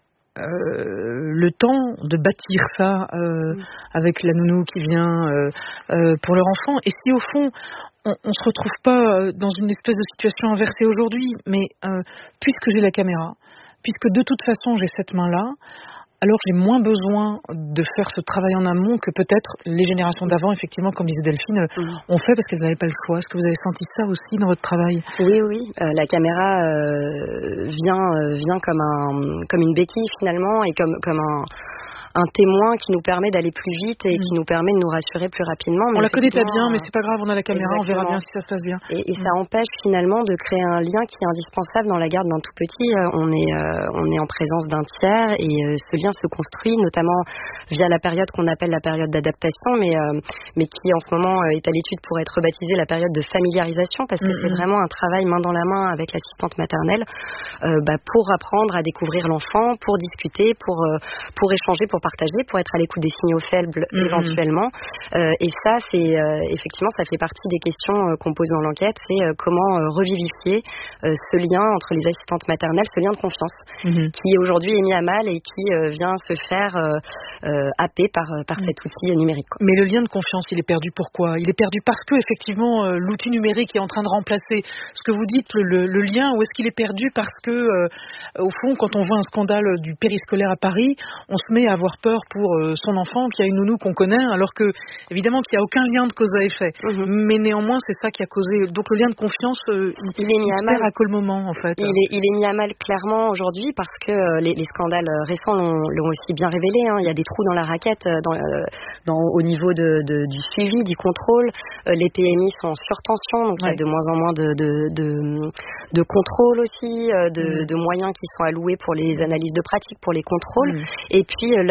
euh, le temps de bâtir ça euh, oui. avec la nounou qui vient euh, euh, pour leur enfant, et si au fond on, on se retrouve pas dans une espèce de situation inversée aujourd'hui, mais euh, puisque j'ai la caméra, puisque de toute façon j'ai cette main-là, alors j'ai moins besoin de faire ce travail en amont que peut-être les générations d'avant, effectivement, comme disait Delphine, mmh. ont fait parce qu'elles n'avaient pas le choix. Est-ce que vous avez senti ça aussi dans votre travail ? Oui, oui. Euh, la caméra euh, vient, euh, vient comme, un, comme une béquille finalement et comme, comme un... un témoin qui nous permet d'aller plus vite et mmh. qui nous permet de nous rassurer plus rapidement. Mais on la connaît pas bien, mais c'est pas grave, on a la caméra, exactement. On verra bien si ça se passe bien. Et, et mmh. ça empêche finalement de créer un lien qui est indispensable dans la garde d'un tout petit. On est, euh, on est en présence d'un tiers et euh, ce lien se construit notamment via la période qu'on appelle la période d'adaptation, mais, euh, mais qui en ce moment est à l'étude pour être rebaptisée la période de familiarisation, parce que mmh. c'est vraiment un travail main dans la main avec l'assistante maternelle euh, bah, pour apprendre à découvrir l'enfant, pour discuter, pour, euh, pour échanger, pour partager, pour être à l'écoute des signaux faibles mmh. éventuellement. Euh, et ça, c'est euh, effectivement, ça fait partie des questions euh, qu'on pose dans l'enquête, c'est euh, comment euh, revivifier euh, ce lien entre les assistantes maternelles, ce lien de confiance mmh. qui aujourd'hui est mis à mal et qui euh, vient se faire euh, euh, happer par, par mmh. cet outil numérique. Mais le lien de confiance, il est perdu pourquoi ? Il est perdu parce que effectivement euh, l'outil numérique est en train de remplacer ce que vous dites, le, le, le lien, ou est-ce qu'il est perdu parce que euh, au fond, quand on voit un scandale du périscolaire à Paris, on se met à avoir peur pour euh, son enfant qui a une nounou qu'on connaît, alors que évidemment qu'il n'y a aucun lien de cause à effet. Mmh. Mais néanmoins, c'est ça qui a causé. Donc le lien de confiance, euh, il, il est mis à mal. À quel moment, en fait ? Il est, il est mis à mal clairement aujourd'hui parce que euh, les, les scandales récents l'ont, l'ont aussi bien révélé. Hein. Il y a des trous dans la raquette dans, euh, dans, au niveau de, de, du suivi, du contrôle. Euh, les P M I sont en surtension, donc ouais. il y a de moins en moins de, de, de, de contrôle aussi, euh, de, mmh. de moyens qui sont alloués pour les analyses de pratique, pour les contrôles. Mmh. Et puis euh,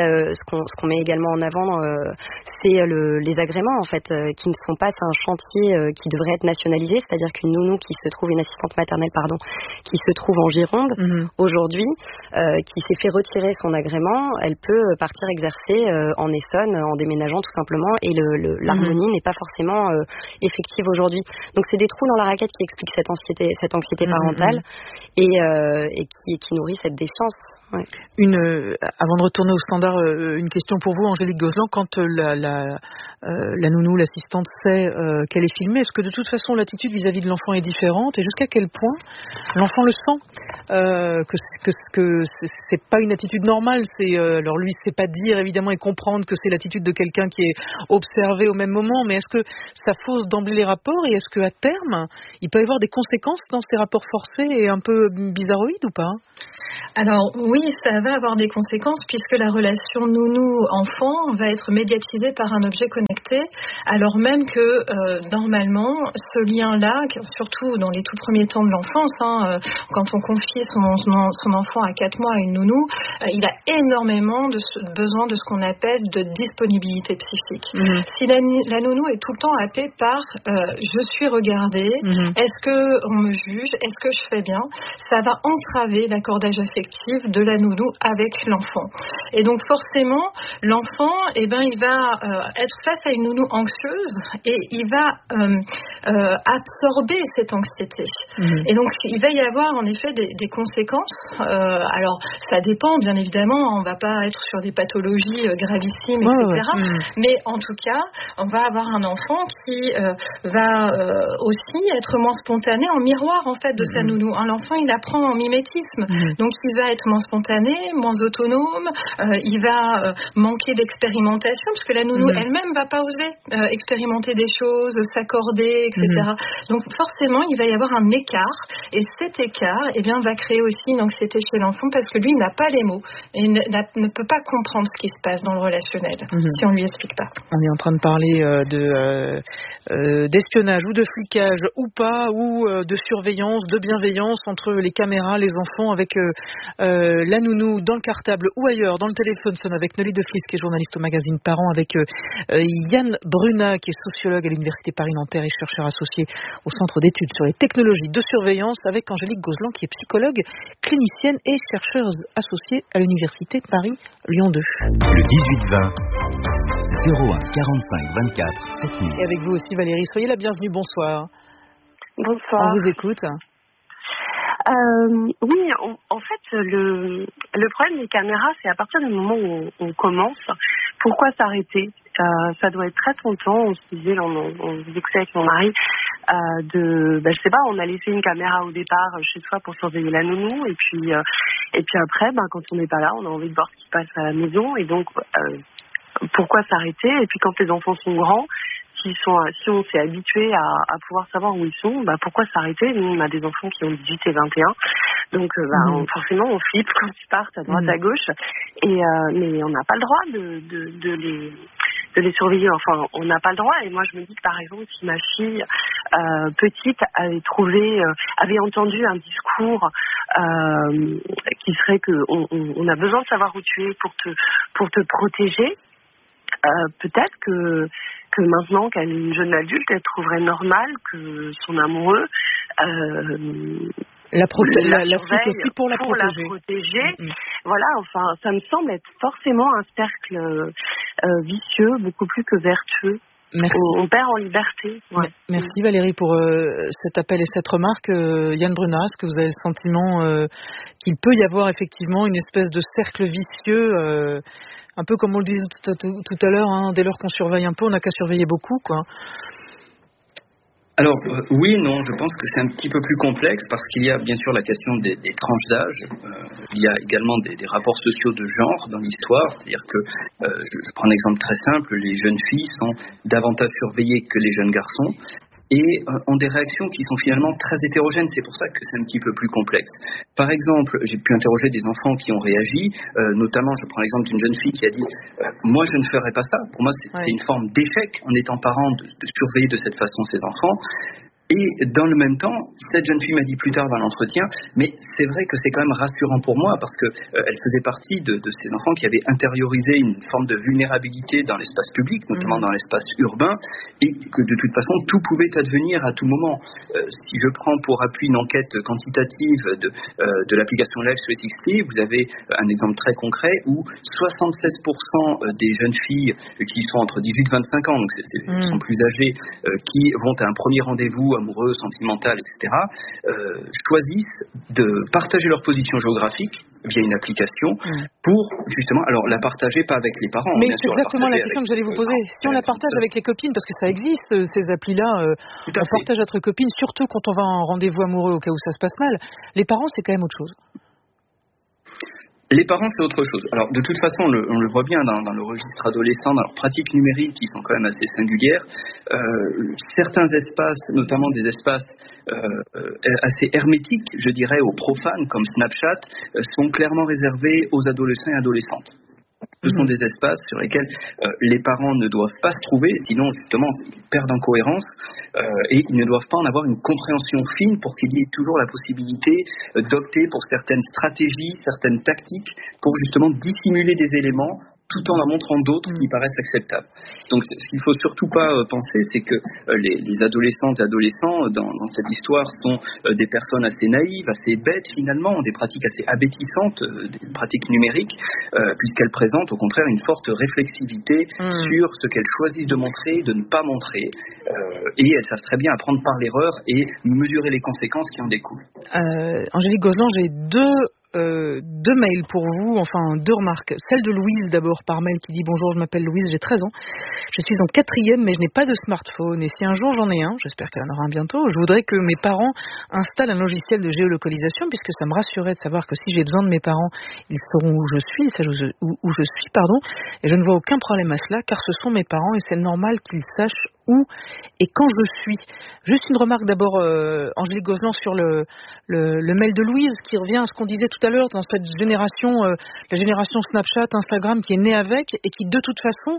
le, ce, qu'on, ce qu'on met également en avant, euh, c'est le, les agréments en fait, euh, qui ne sont pas, c'est un chantier euh, qui devrait être nationalisé, c'est-à-dire qu'une nounou qui se trouve, une assistante maternelle pardon, qui se trouve en Gironde mmh. aujourd'hui, euh, qui s'est fait retirer son agrément, elle peut partir exercer euh, en Essonne en déménageant tout simplement, et le, le, l'harmonie mmh. n'est pas forcément euh, effective aujourd'hui. Donc c'est des trous dans la raquette qui expliquent cette anxiété, cette anxiété parentale mmh. et, euh, et qui, qui nourrit cette défiance. Ouais. Une, euh, avant de retourner au standard, euh, une question pour vous, Angélique Gozlan. Quand euh, la, la, euh, la nounou, l'assistante sait euh, qu'elle est filmée, est-ce que de toute façon l'attitude vis-à-vis de l'enfant est différente, et jusqu'à quel point l'enfant le sent euh, que, que, que c'est, c'est pas une attitude normale, c'est, euh, alors lui sait pas dire évidemment et comprendre que c'est l'attitude de quelqu'un qui est observé au même moment, mais est-ce que ça fausse d'emblée les rapports, et est-ce qu'à terme il peut y avoir des conséquences dans ces rapports forcés et un peu bizarroïdes ou pas? Alors oui, ça va avoir des conséquences puisque la relation nounou-enfant va être médiatisée par un objet connecté, alors même que euh, normalement ce lien-là, surtout dans les tout premiers temps de l'enfance, hein, euh, quand on confie son, son enfant à quatre mois à une nounou, euh, il a énormément de ce, besoin de ce qu'on appelle de disponibilité psychique. Mmh. Si la, la nounou est tout le temps happée par euh, je suis regardée, mmh. est-ce que on me juge, est-ce que je fais bien, ça va entraver l'accordage affectif de la nounou avec l'enfant. Et donc forcément, l'enfant, eh ben, il va euh, être face à une nounou anxieuse et il va euh, euh, absorber cette anxiété. Mmh. Et donc il va y avoir en effet des, des conséquences. Euh, alors ça dépend, bien évidemment, on ne va pas être sur des pathologies euh, gravissimes, et cetera. Ouais, ouais. Mmh. Mais en tout cas, on va avoir un enfant qui euh, va euh, aussi être moins spontané en miroir en fait de mmh. sa nounou. Un enfant, il apprend en mimétisme. Mmh. Donc il va être moins spontané, moins autonome, euh, il va euh, manquer d'expérimentation parce que la nounou mmh. elle-même va pas oser euh, expérimenter des choses, s'accorder, et cetera. Mmh. Donc forcément il va y avoir un écart, et cet écart eh bien, va créer aussi une anxiété chez l'enfant parce que lui n'a pas les mots et ne, ne peut pas comprendre ce qui se passe dans le relationnel mmh. si on lui explique pas. On est en train de parler euh, de, euh, euh, d'espionnage ou de flicage ou pas, ou euh, de surveillance, de bienveillance entre les caméras, les enfants, avec euh, Euh, la nounou dans le cartable ou ailleurs, dans le téléphone. Sonne avec Nolly de Flis, qui est journaliste au magazine Parents, avec euh, Yann Brunat, qui est sociologue à l'Université Paris-Nanterre et chercheur associé au Centre d'études sur les technologies de surveillance, avec Angélique Gozlan, qui est psychologue, clinicienne et chercheuse associée à l'Université Paris-Lyon deux. Le dix-huit vingt, zéro un quarante-cinq vingt-quatre sept mille. Et avec vous aussi Valérie, soyez la bienvenue, bonsoir. Bonsoir. On vous écoute. Euh, oui, on, en fait, le, le problème des caméras, c'est à partir du moment où on, on commence, pourquoi s'arrêter ? euh, Ça doit être très tentant, on se disait, on, on, on discutait avec mon mari, euh, de, ben, je sais pas, on a laissé une caméra au départ chez soi pour surveiller la nounou, et puis, euh, et puis après, ben, quand on n'est pas là, on a envie de voir ce qui se passe à la maison, et donc, euh, pourquoi s'arrêter ? Et puis quand les enfants sont grands, S'ils sont, si on s'est habitué à, à pouvoir savoir où ils sont, bah pourquoi s'arrêter ? Nous, on a des enfants qui ont dix-huit et vingt et un, donc bah, mmh. on, forcément on flippe quand ils partent à droite mmh. à gauche, et euh, mais on n'a pas le droit de, de, de les de les surveiller. Enfin, on n'a pas le droit. Et moi, je me dis que par exemple, si ma fille euh, petite avait trouvé, euh, avait entendu un discours euh, qui serait que on, on, on a besoin de savoir où tu es pour te pour te protéger, euh, peut-être que que maintenant qu'elle est une jeune adulte, elle trouverait normal que son amoureux euh, la, proté- la, la, la aussi pour la pour protéger. La protéger. Mm-hmm. Voilà, enfin, ça me semble être forcément un cercle euh, vicieux, beaucoup plus que vertueux. Merci. On, on perd en liberté. Ouais. Merci Valérie pour euh, cet appel et cette remarque. Euh, Yann Brunat, est-ce que vous avez le sentiment euh, qu'il peut y avoir effectivement une espèce de cercle vicieux euh, un peu comme on le disait tout à, tout, tout à l'heure, hein, dès lors qu'on surveille un peu, on n'a qu'à surveiller beaucoup, quoi. Alors, euh, oui, non, je pense que c'est un petit peu plus complexe parce qu'il y a bien sûr la question des, des tranches d'âge, euh, il y a également des, des rapports sociaux de genre dans l'histoire, c'est-à-dire que, euh, je, je prends un exemple très simple, les jeunes filles sont davantage surveillées que les jeunes garçons, et euh, ont des réactions qui sont finalement très hétérogènes. C'est pour ça que c'est un petit peu plus complexe. Par exemple, j'ai pu interroger des enfants qui ont réagi, euh, notamment, je prends l'exemple d'une jeune fille qui a dit euh, « Moi, je ne ferai pas ça. Pour moi, c'est, ouais. c'est une forme d'échec en étant parent de, de surveiller de cette façon ses enfants. » Et dans le même temps, cette jeune fille m'a dit plus tard dans l'entretien, mais c'est vrai que c'est quand même rassurant pour moi parce que euh, elle faisait partie de, de ces enfants qui avaient intériorisé une forme de vulnérabilité dans l'espace public, notamment mmh. dans l'espace urbain, et que de toute façon tout pouvait advenir à tout moment. Euh, si je prends pour appui une enquête quantitative de, euh, de l'application Life trois cent soixante, vous avez un exemple très concret où soixante-seize pour cent des jeunes filles qui sont entre dix-huit et vingt-cinq ans, donc c'est, c'est, mmh. sont plus âgées, euh, qui vont à un premier rendez-vous amoureux, sentimental, et cetera, euh, choisissent de partager leur position géographique via une application mmh. pour justement, alors la partager pas avec les parents. Mais c'est sûr, exactement la, la question avec, que j'allais vous poser. Si on la partage avec les copines, parce que ça existe ces applis-là, euh, on fait. partage entre copines, surtout quand on va à un rendez-vous amoureux au cas où ça se passe mal. Les parents, c'est quand même autre chose. Les parents, c'est autre chose. Alors, de toute façon, on le, on le voit bien dans, dans le registre adolescent, dans leurs pratiques numériques qui sont quand même assez singulières. Euh, certains espaces, notamment des espaces euh, assez hermétiques, je dirais, aux profanes, comme Snapchat, euh, sont clairement réservés aux adolescents et adolescentes. Ce sont des espaces sur lesquels euh, les parents ne doivent pas se trouver, sinon justement ils perdent en cohérence euh, et ils ne doivent pas en avoir une compréhension fine pour qu'il y ait toujours la possibilité euh, d'opter pour certaines stratégies, certaines tactiques pour justement dissimuler des éléments tout en en montrant d'autres qui paraissent acceptables. Donc ce qu'il ne faut surtout pas euh, penser, c'est que euh, les, les adolescentes et adolescents dans, dans cette histoire sont euh, des personnes assez naïves, assez bêtes finalement, ont des pratiques assez abétissantes, euh, des pratiques numériques, euh, puisqu'elles présentent au contraire une forte réflexivité mmh. sur ce qu'elles choisissent de montrer, de ne pas montrer, euh, et elles savent très bien apprendre par l'erreur et mesurer les conséquences qui en découlent. Euh, Angélique Gozlan, j'ai deux Euh, deux mails pour vous, enfin deux remarques. Celle de Louise d'abord par mail qui dit: bonjour, je m'appelle Louise, j'ai treize ans, je suis en quatrième mais je n'ai pas de smartphone et si un jour j'en ai un, j'espère qu'elle en aura un bientôt, je voudrais que mes parents installent un logiciel de géolocalisation puisque ça me rassurait de savoir que si j'ai besoin de mes parents, ils sauront où je suis, où, où je suis pardon, et je ne vois aucun problème à cela car ce sont mes parents et c'est normal qu'ils sachent où et quand je suis. Juste une remarque d'abord, euh, Angélique Gozlan, sur le, le, le mail de Louise qui revient à ce qu'on disait tout à l'heure dans cette génération, euh, la génération Snapchat, Instagram qui est née avec et qui de toute façon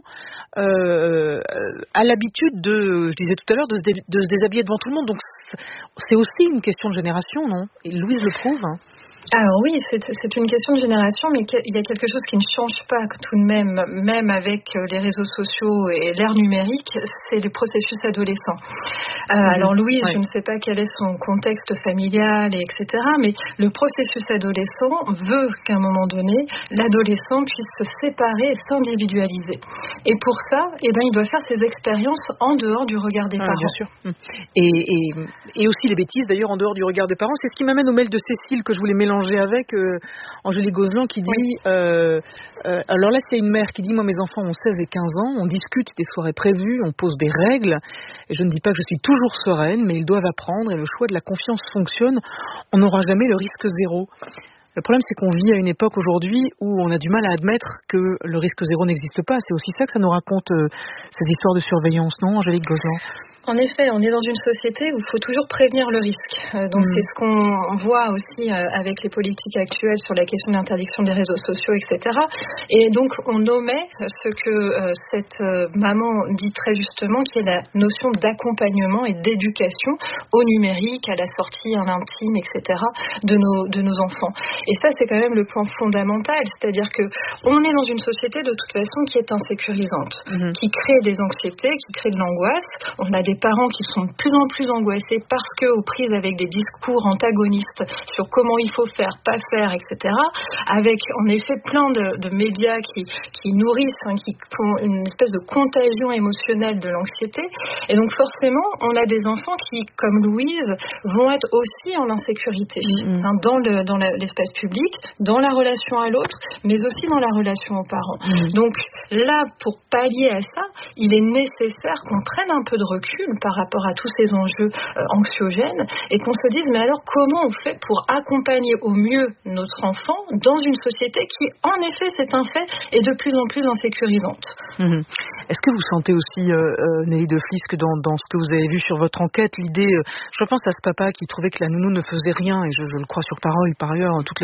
euh, a l'habitude de, je disais tout à l'heure, de se, dé, de se déshabiller devant tout le monde. Donc c'est aussi une question de génération, non? Et Louise le prouve. Hein. Alors oui, c'est, c'est une question de génération, mais il y a quelque chose qui ne change pas tout de même, même avec les réseaux sociaux et l'ère numérique, c'est le processus adolescent. Euh, mmh, alors Louise, ouais. je ne sais pas quel est son contexte familial, et etc., mais le processus adolescent veut qu'à un moment donné, l'adolescent puisse se séparer et s'individualiser. Et pour ça, eh ben, il doit faire ses expériences en dehors du regard des ah, parents. Bien sûr. Et, et, et aussi les bêtises, d'ailleurs, en dehors du regard des parents. C'est ce qui m'amène au mail de Cécile que je voulais mélanger avec euh, Angélique Gozlan qui dit oui. euh, euh, alors là c'est une mère qui dit: moi mes enfants ont seize et quinze ans, on discute des soirées prévues, on pose des règles et je ne dis pas que je suis toujours sereine mais ils doivent apprendre et le choix de la confiance fonctionne, on n'aura jamais le risque zéro. Le problème c'est qu'on vit à une époque aujourd'hui où on a du mal à admettre que le risque zéro n'existe pas. C'est aussi ça que ça nous raconte euh, ces histoires de surveillance, non Angélique Gozlan? En effet, on est dans une société où il faut toujours prévenir le risque. Euh, donc mmh. c'est ce qu'on voit aussi euh, avec les politiques actuelles sur la question de l'interdiction des réseaux sociaux, et cetera. Et donc on omet ce que euh, cette euh, maman dit très justement, qui est la notion d'accompagnement et d'éducation au numérique, à la sortie, à l'intime, et cetera de nos, de nos enfants. Et ça, c'est quand même le point fondamental. C'est-à-dire que on est dans une société de toute façon qui est insécurisante, mmh. qui crée des anxiétés, qui crée de l'angoisse. On a des parents qui sont de plus en plus angoissés parce que aux prises avec des discours antagonistes sur comment il faut faire, pas faire, et cetera. Avec en effet plein de, de médias qui, qui nourrissent, hein, qui font une espèce de contagion émotionnelle de l'anxiété. Et donc forcément, on a des enfants qui, comme Louise, vont être aussi en insécurité, mmh. hein, dans, le, dans la, l'espace public, dans la relation à l'autre, mais aussi dans la relation aux parents. Mmh. Donc là, pour pallier à ça, il est nécessaire qu'on prenne un peu de recul par rapport à tous ces enjeux euh, anxiogènes et qu'on se dise mais alors comment on fait pour accompagner au mieux notre enfant dans une société qui en effet, c'est un fait, est de plus en plus insécurisante. Mmh. Est-ce que vous sentez aussi euh, euh, Nelly de Flisk dans, dans ce que vous avez vu sur votre enquête l'idée, euh, je pense à ce papa qui trouvait que la nounou ne faisait rien et je, je le crois sur parole par ailleurs toute la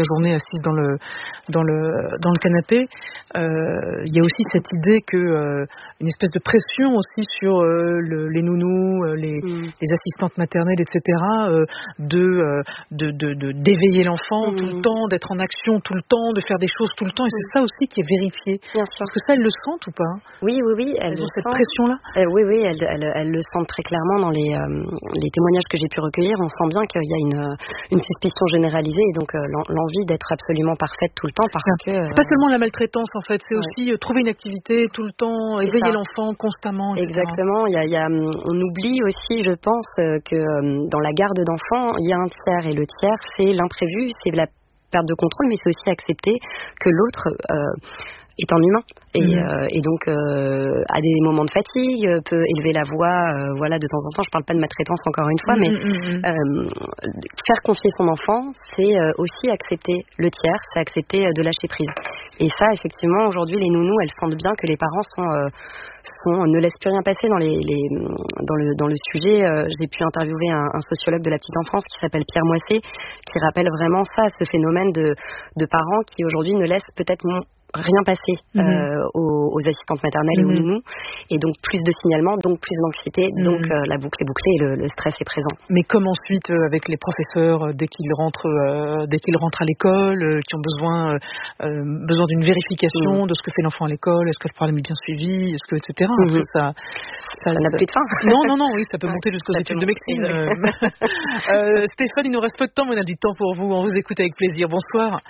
la journée assise dans le dans le dans le canapé. Euh, il y a aussi cette idée que euh, une espèce de pression aussi sur euh, le, les nounous, euh, les, mmh. les assistantes maternelles, et cetera. Euh, de, euh, de de de d'éveiller l'enfant mmh. tout le temps, d'être en action tout le temps, de faire des choses tout le temps. Et c'est ça aussi qui est vérifié. Bien sûr. Est-ce que ça, elles le sentent ou pas? Oui, oui, oui. Elles, elles ont cette sentent. pression-là. Euh, oui, oui. Elles, elles, elles le sentent très clairement dans les euh, les témoignages que j'ai pu recueillir. On sent bien qu'il y a une une suspicion généralisée et donc euh, l'envie d'être absolument parfaite tout le temps parce c'est que. C'est pas seulement la maltraitance en fait, c'est ouais. aussi euh, trouver une activité tout le temps, c'est éveiller ça. l'enfant constamment. et cetera. Exactement. Il y a, il y a, on oublie aussi, je pense, euh, que euh, dans la garde d'enfants, il y a un tiers et le tiers, c'est l'imprévu, c'est la perte de contrôle, mais c'est aussi accepter que l'autre euh, est un humain. Et, mmh. euh, et donc euh, à des moments de fatigue euh, peut élever la voix, euh, voilà, de temps en temps. Je parle pas de maltraitance encore une fois, mmh, mais mmh. Euh, faire confier son enfant, c'est euh, aussi accepter le tiers, c'est accepter euh, de lâcher prise. Et ça, effectivement, aujourd'hui, les nounous, elles sentent bien que les parents sont, euh, sont ne laissent plus rien passer dans les, les dans le dans le sujet. Euh, j'ai pu interviewer un, un sociologue de la petite enfance qui s'appelle Pierre Moissé, qui rappelle vraiment ça, ce phénomène de de parents qui aujourd'hui ne laissent peut-être mon rien passer mmh. euh, aux, aux assistantes maternelles mmh. et aux nounous, et donc plus de signalements, donc plus d'anxiété, mmh. donc euh, la boucle est bouclée et le, le stress est présent. Mais comme ensuite euh, avec les professeurs euh, dès qu'ils rentrent euh, dès qu'ils rentrent à l'école, euh, qui ont besoin euh, besoin d'une vérification mmh. de ce que fait l'enfant à l'école, est-ce que le problème est bien suivi, est-ce que et cetera. Mmh. Après, ça ça n'a plus de fin. Non non non, oui, ça peut ouais, monter jusqu'aux études de médecine. euh, Stéphane, il nous reste peu de temps, mais on a du temps pour vous. On vous écoute avec plaisir. Bonsoir.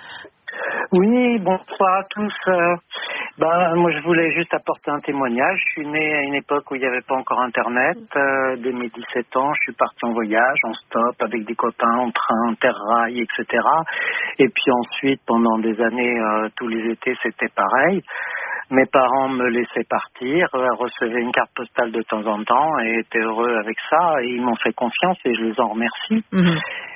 Oui, bonsoir à tous. Euh, ben, moi, je voulais juste apporter un témoignage. Je suis né à une époque où il n'y avait pas encore Internet. Euh, dès mes dix-sept ans, je suis parti en voyage, en stop, avec des copains, en train, terre-rail, et cetera. Et puis ensuite, pendant des années, euh, tous les étés, c'était pareil. Mes parents me laissaient partir, euh, recevaient une carte postale de temps en temps et étaient heureux avec ça. Et ils m'ont fait confiance et je les en remercie. Mmh.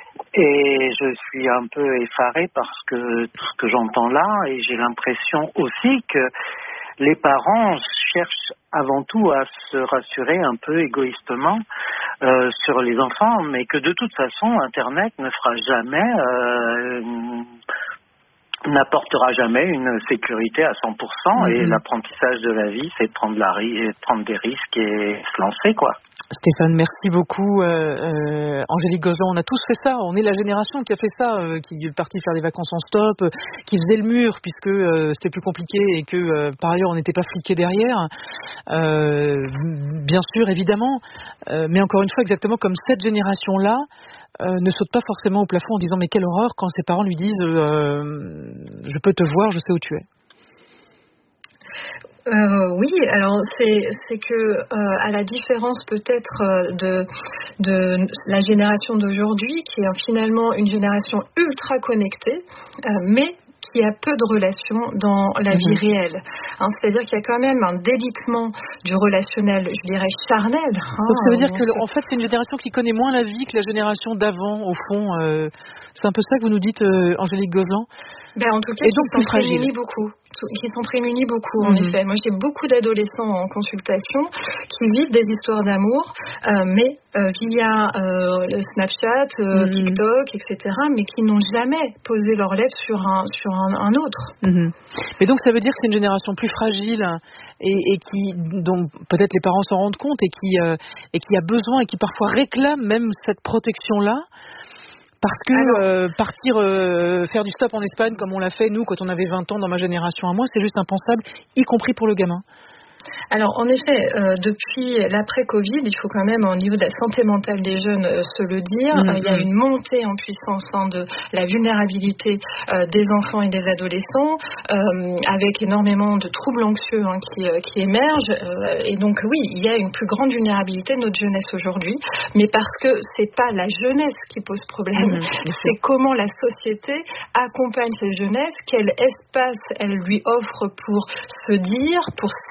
Et je suis un peu effarée parce que tout ce que j'entends là, et j'ai l'impression aussi que les parents cherchent avant tout à se rassurer un peu égoïstement euh, sur les enfants, mais que de toute façon, Internet ne fera jamais, euh, n'apportera jamais une sécurité à cent pour cent. Mmh. Et l'apprentissage de la vie, c'est prendre, la, prendre des risques et se lancer, quoi. Stéphane, merci beaucoup. Euh, euh, Angélique Gozlan, on a tous fait ça. On est la génération qui a fait ça, euh, qui est partie faire des vacances en stop, euh, qui faisait le mur puisque euh, c'était plus compliqué et que euh, par ailleurs on n'était pas fliqué derrière. Euh, bien sûr, évidemment, euh, mais encore une fois, exactement comme cette génération-là euh, ne saute pas forcément au plafond en disant mais quelle horreur quand ses parents lui disent euh, je peux te voir, je sais où tu es. Euh, oui, alors c'est c'est que euh, à la différence peut-être euh, de de la génération d'aujourd'hui, qui est finalement une génération ultra connectée, euh, mais qui a peu de relations dans la mmh. vie réelle. Hein, c'est-à-dire qu'il y a quand même un délitement du relationnel, je dirais charnel. Hein, donc ça veut dire que se... en fait c'est une génération qui connaît moins la vie que la génération d'avant, au fond. Euh, c'est un peu ça que vous nous dites, euh, Angélique Gozlan. Ben, en tout cas, ils sont prémunis beaucoup. Qui sont prémunis beaucoup, en mmh. effet. Moi, j'ai beaucoup d'adolescents en consultation qui vivent des histoires d'amour, euh, mais euh, via euh, le Snapchat, euh, mmh. TikTok, et cetera, mais qui n'ont jamais posé leur lettre sur un, sur un, un autre. Mmh. Mais donc, ça veut dire que c'est une génération plus fragile et, et qui, dont peut-être les parents s'en rendent compte et qui, euh, et qui a besoin et qui parfois réclame même cette protection-là. Parce que Alors, euh, partir euh, faire du stop en Espagne comme on l'a fait nous quand on avait vingt ans dans ma génération à moi, c'est juste impensable, y compris pour le gamin. Alors en effet, euh, depuis l'après-Covid, il faut quand même au niveau de la santé mentale des jeunes euh, se le dire, mmh, euh, il y a une montée en puissance hein, de la vulnérabilité euh, des enfants et des adolescents, euh, avec énormément de troubles anxieux hein, qui, euh, qui émergent. Euh, et donc oui, il y a une plus grande vulnérabilité de notre jeunesse aujourd'hui, mais parce que c'est pas la jeunesse qui pose problème, mmh, c'est comment la société accompagne cette jeunesse, quel espace elle lui offre pour se dire, pour s'expérimenter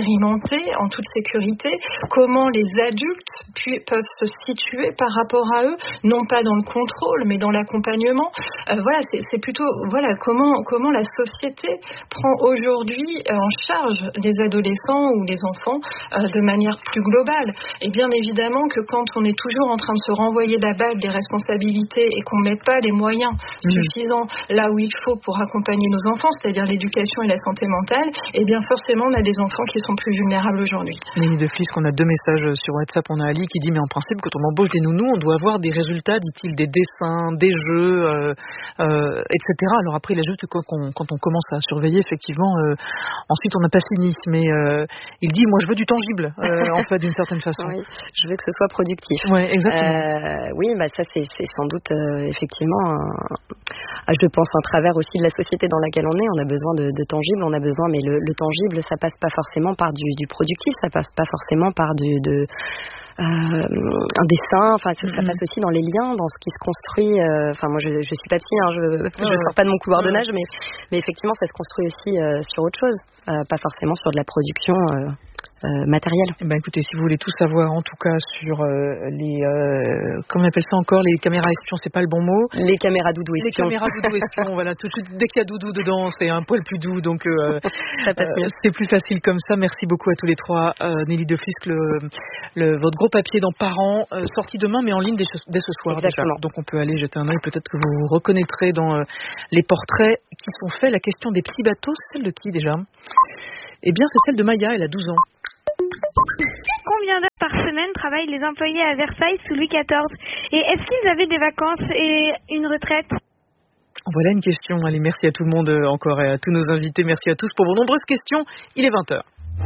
expérimenter en toute sécurité comment les adultes pu- peuvent se situer par rapport à eux, non pas dans le contrôle, mais dans l'accompagnement. Euh, voilà, c'est, c'est plutôt voilà comment comment la société prend aujourd'hui euh, en charge les adolescents ou les enfants euh, de manière plus globale. Et bien évidemment que quand on est toujours en train de se renvoyer la balle des responsabilités et qu'on ne met pas les moyens mmh. suffisants là où il faut pour accompagner nos enfants, c'est-à-dire l'éducation et la santé mentale, et bien forcément on a des enfants qui sont plus vulnérables aujourd'hui. Mélanie de Flisque, on a deux messages sur WhatsApp. On a Ali qui dit mais en principe quand on embauche des nounous, on doit avoir des résultats, dit-il, des dessins, des jeux, euh, euh, et cetera. Alors après il ajoute que quand on, quand on commence à surveiller, effectivement, euh, ensuite on n'a pas fini. Mais euh, il dit moi je veux du tangible, euh, en fait d'une certaine façon. Oui, je veux que ce soit productif. Oui, exactement. Euh, oui, bah ça c'est, c'est sans doute euh, effectivement, un, je pense, un travers aussi de la société dans laquelle on est. On a besoin de, de tangible, on a besoin, mais le, le tangible, ça passe pas forcément par du, du productif, ça passe pas forcément par du, de Euh, un dessin, enfin ça, ça passe aussi dans les liens, dans ce qui se construit. Enfin euh, moi je, je suis pas psy, hein, je, je sors pas de mon couloir de nage, mais, mais effectivement ça se construit aussi euh, sur autre chose, euh, pas forcément sur de la production euh, euh, matérielle. Eh ben écoutez, si vous voulez tout savoir, en tout cas sur euh, les, euh, comment on appelle ça encore, les caméras espions, c'est pas le bon mot. Les caméras doudou espions. Les caméras doudou espions, voilà. Tout, tout, dès qu'il y a doudou dedans, c'est un poil plus doux, donc euh, ça passe euh, c'est plus facile comme ça. Merci beaucoup à tous les trois. Euh, Nelly de Flisque, le, le, votre gros papier dans Parents, euh, sorti demain, mais en ligne dès ce, dès ce soir. Exactement. Déjà. Donc on peut aller jeter un œil. Peut-être que vous reconnaîtrez dans euh, les portraits qui sont faits la question des petits bateaux. C'est celle de qui déjà ? Eh bien, c'est celle de Maya. Elle a douze ans. Combien d'heures par semaine travaillent les employés à Versailles sous Louis quatorze ? Et est-ce qu'ils avaient des vacances et une retraite ? Voilà une question. Allez, merci à tout le monde encore et à tous nos invités. Merci à tous pour vos nombreuses questions. Il est vingt heures.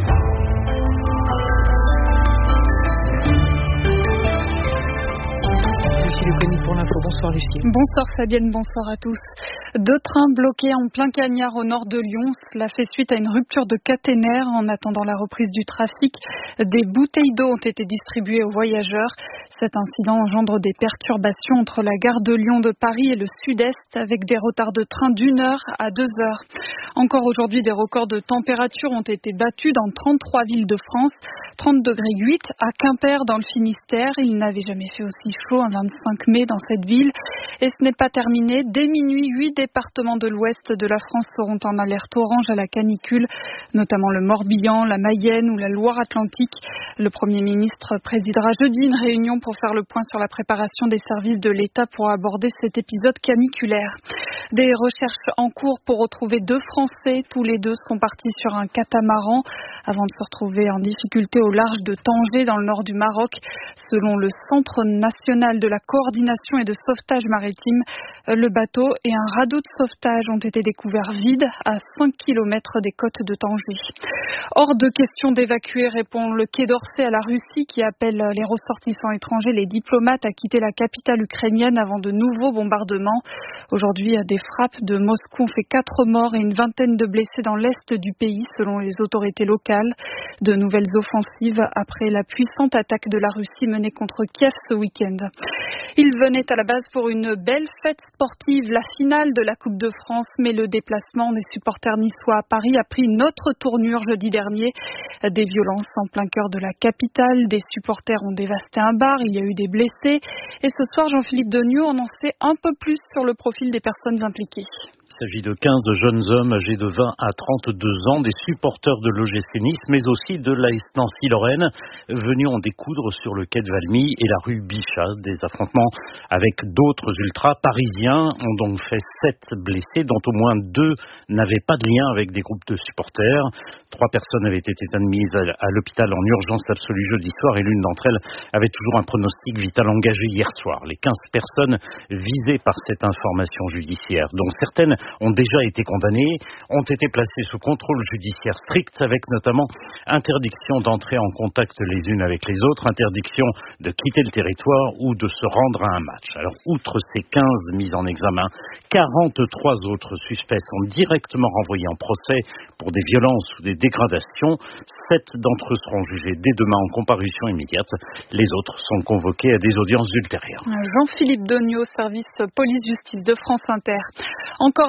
Pour l'info. Bonsoir Lucie. Bonsoir Fabienne, bonsoir à tous. Deux trains bloqués en plein cagnard au nord de Lyon. Cela fait suite à une rupture de caténaire. En attendant la reprise du trafic, des bouteilles d'eau ont été distribuées aux voyageurs. Cet incident engendre des perturbations entre la gare de Lyon de Paris et le sud-est avec des retards de train d'une heure à deux heures. Encore aujourd'hui, des records de température ont été battus dans trente-trois villes de France. trente degrés huit à Quimper dans le Finistère. Il n'avait jamais fait aussi chaud un vingt-cinq mai dans cette ville. Et ce n'est pas terminé. Dès minuit, huit départements de l'ouest de la France seront en alerte orange à la canicule, notamment le Morbihan, la Mayenne ou la Loire-Atlantique. Le Premier ministre présidera jeudi une réunion pour faire le point sur la préparation des services de l'État pour aborder cet épisode caniculaire. Des recherches en cours pour retrouver deux Français. Tous les deux sont partis sur un catamaran avant de se retrouver en difficulté au large de Tanger dans le nord du Maroc. Selon le Centre national de la coordination et de sauvetage maritime, le bateau et un radeau de sauvetage ont été découverts vides à cinq kilomètres des côtes de Tanger. Hors de question d'évacuer, répond le Quai d'Orsay à la Russie qui appelle les ressortissants étrangers, les diplomates, à quitter la capitale ukrainienne avant de nouveaux bombardements. Aujourd'hui, des frappes de Moscou ont fait quatre morts et une vingtaine de blessés dans l'est du pays, selon les autorités locales. De nouvelles offensives après la puissante attaque de la Russie menée contre Kiev ce week-end. Il venait à la base pour une belle fête sportive, la finale de la Coupe de France, mais le déplacement des supporters niçois à Paris a pris une autre tournure jeudi dernier. Des violences en plein cœur de la capitale, des supporters ont dévasté un bar, il y a eu des blessés. Et ce soir, Jean-Philippe Degnaud en en sait un peu plus sur le profil des personnes impliquées. Il s'agit de quinze jeunes hommes âgés de vingt à trente-deux ans, des supporters de l'O G C Nice, mais aussi de l'A S Nancy-Lorraine, venus en découdre sur le quai de Valmy et la rue Bichat. Des affrontements avec d'autres ultras parisiens ont donc fait sept blessés, dont au moins deux n'avaient pas de lien avec des groupes de supporters. Trois personnes avaient été admises à l'hôpital en urgence absolue jeudi soir et l'une d'entre elles avait toujours un pronostic vital engagé hier soir. Les quinze personnes visées par cette information judiciaire, dont certaines ont déjà été condamnées, ont été placées sous contrôle judiciaire strict avec notamment interdiction d'entrer en contact les unes avec les autres, interdiction de quitter le territoire ou de se rendre à un match. Alors, outre ces quinze mises en examen, quarante-trois autres suspects sont directement renvoyés en procès pour des violences ou des dégradations. Sept d'entre eux seront jugés dès demain en comparution immédiate. Les autres sont convoqués à des audiences ultérieures. Jean-Philippe Degnaud, service police-justice de France Inter. Encore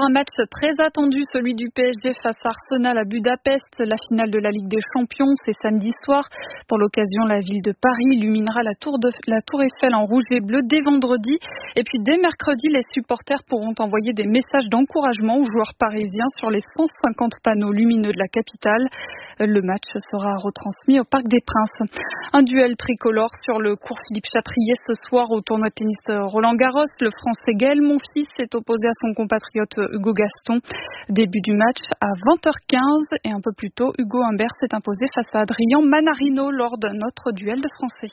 un match très attendu, celui du P S G face à Arsenal à Budapest. La finale de la Ligue des Champions, c'est samedi soir. Pour l'occasion, la ville de Paris illuminera la tour, de, la tour Eiffel en rouge et bleu dès vendredi. Et puis dès mercredi, les supporters pourront envoyer des messages d'encouragement aux joueurs parisiens sur les cent cinquante panneaux lumineux de la capitale. Le match sera retransmis au Parc des Princes. Un duel tricolore sur le cours Philippe Chatrier ce soir au tournoi de tennis Roland-Garros. Le Français Gaël Monfils s'est opposé à son compatriote Hugo Gaston. Début du match à vingt heures quinze et un peu plus tôt, Hugo Humbert s'est imposé face à Adrien Manarino lors d'un autre duel de Français.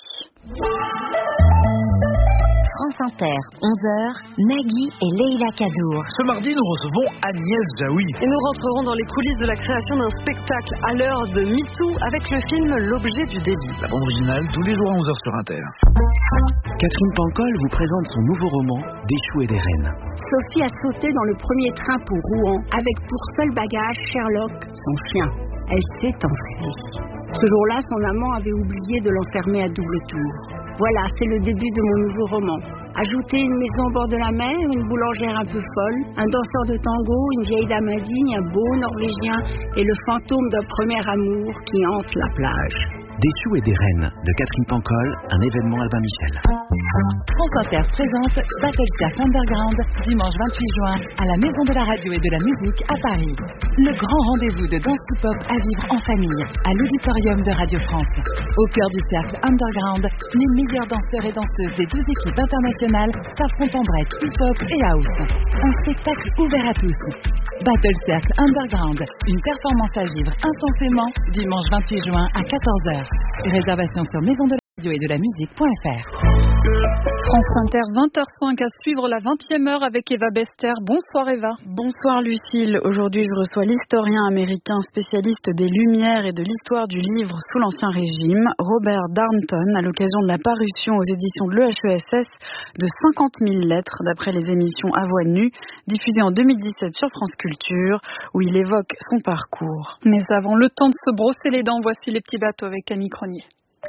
France Inter, onze heures, Nagui et Leïla Kadour. Ce mardi, nous recevons Agnès Jaoui. Et nous rentrerons dans les coulisses de la création d'un spectacle à l'heure de MeToo avec le film L'objet du délit. La bande originale, tous les jours à onze heures sur Inter. Catherine Pancol vous présente son nouveau roman, Des choux et des reines. Sophie a sauté dans le premier train pour Rouen avec pour seul bagage Sherlock, son chien. Elle s'est enfuie. Ce jour-là, son amant avait oublié de l'enfermer à double tour. Voilà, c'est le début de mon nouveau roman. Ajoutez une maison au bord de la mer, une boulangère un peu folle, un danseur de tango, une vieille dame indigne, un beau Norvégien et le fantôme d'un premier amour qui hante la plage. Des choux et des reines de Catherine Pancol, un événement Albin Michel. France Inter présente Battle Circle Underground, dimanche vingt-huit juin, à la Maison de la Radio et de la Musique à Paris. Le grand rendez-vous de danse hip-hop à vivre en famille, à l'auditorium de Radio France. Au cœur du cercle Underground, les meilleurs danseurs et danseuses des douze équipes internationales s'affrontent en break, hip-hop et house. Un spectacle ouvert à tous. Battle Circle Underground, une performance à vivre intensément, dimanche vingt-huit juin à quatorze heures. Réservation sur maison de la radio et de la musique point f r. France Inter, vingt heures cinq à suivre la vingtième heure avec Eva Bester. Bonsoir Eva. Bonsoir Lucille. Aujourd'hui, je reçois l'historien américain spécialiste des Lumières et de l'histoire du livre sous l'Ancien Régime, Robert Darnton, à l'occasion de la parution aux éditions de l'E H E S S de cinquante mille lettres, d'après les émissions À Voix nue, diffusées en deux mille dix-sept sur France Culture, où il évoque son parcours. Mais avant le temps de se brosser les dents, voici les petits bateaux avec Camille Cronier.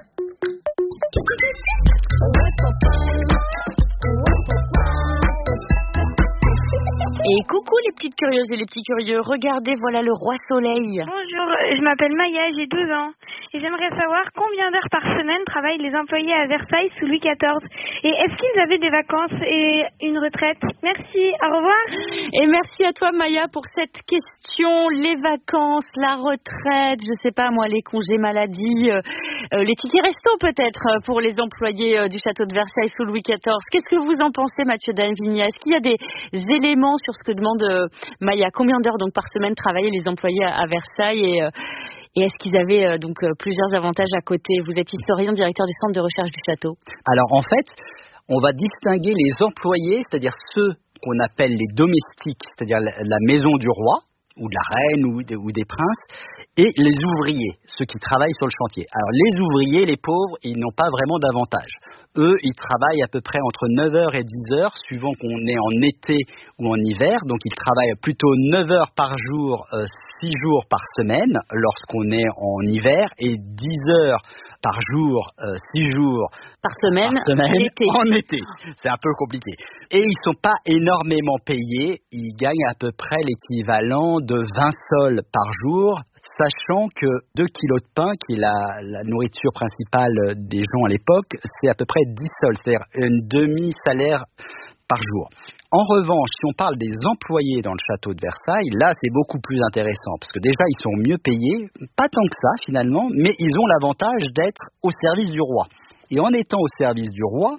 Et coucou les petites curieuses et les petits curieux, regardez, voilà le roi soleil. Bonjour, je m'appelle Maya, j'ai douze ans. Et j'aimerais savoir combien d'heures par semaine travaillent les employés à Versailles sous Louis quatorze. Et est-ce qu'ils avaient des vacances et une retraite? Merci, au revoir. Et merci à toi Maya pour cette question. Les vacances, la retraite, je sais pas moi, les congés maladie, euh, euh, les tickets resto peut-être pour les employés euh, du château de Versailles sous Louis quatorze. Qu'est-ce que vous en pensez Mathieu Danvigny? Est-ce qu'il y a des éléments sur ce que demande euh, Maya? Combien d'heures donc par semaine travaillaient les employés à, à Versailles et, euh, et est-ce qu'ils avaient euh, donc euh, plusieurs avantages à côté? Vous êtes historien, directeur du centre de recherche du château. Alors en fait, on va distinguer les employés, c'est-à-dire ceux qu'on appelle les domestiques, c'est-à-dire la, la maison du roi ou de la reine ou, de, ou des princes, et les ouvriers, ceux qui travaillent sur le chantier. Alors les ouvriers, les pauvres, ils n'ont pas vraiment d'avantage. Eux, ils travaillent à peu près entre neuf heures et dix heures, suivant qu'on est en été ou en hiver. Donc ils travaillent plutôt neuf heures par jour, euh, six jours par semaine, lorsqu'on est en hiver, et dix heures par jour, euh, six jours par semaine, par semaine l'été. En été. C'est un peu compliqué. Et ils ne sont pas énormément payés. Ils gagnent à peu près l'équivalent de vingt sols par jour, sachant que deux kilos de pain, qui est la, la nourriture principale des gens à l'époque, c'est à peu près dix sols, c'est-à-dire une demi-salaire par jour. En revanche, si on parle des employés dans le château de Versailles, là c'est beaucoup plus intéressant, parce que déjà ils sont mieux payés, pas tant que ça finalement, mais ils ont l'avantage d'être au service du roi. Et en étant au service du roi,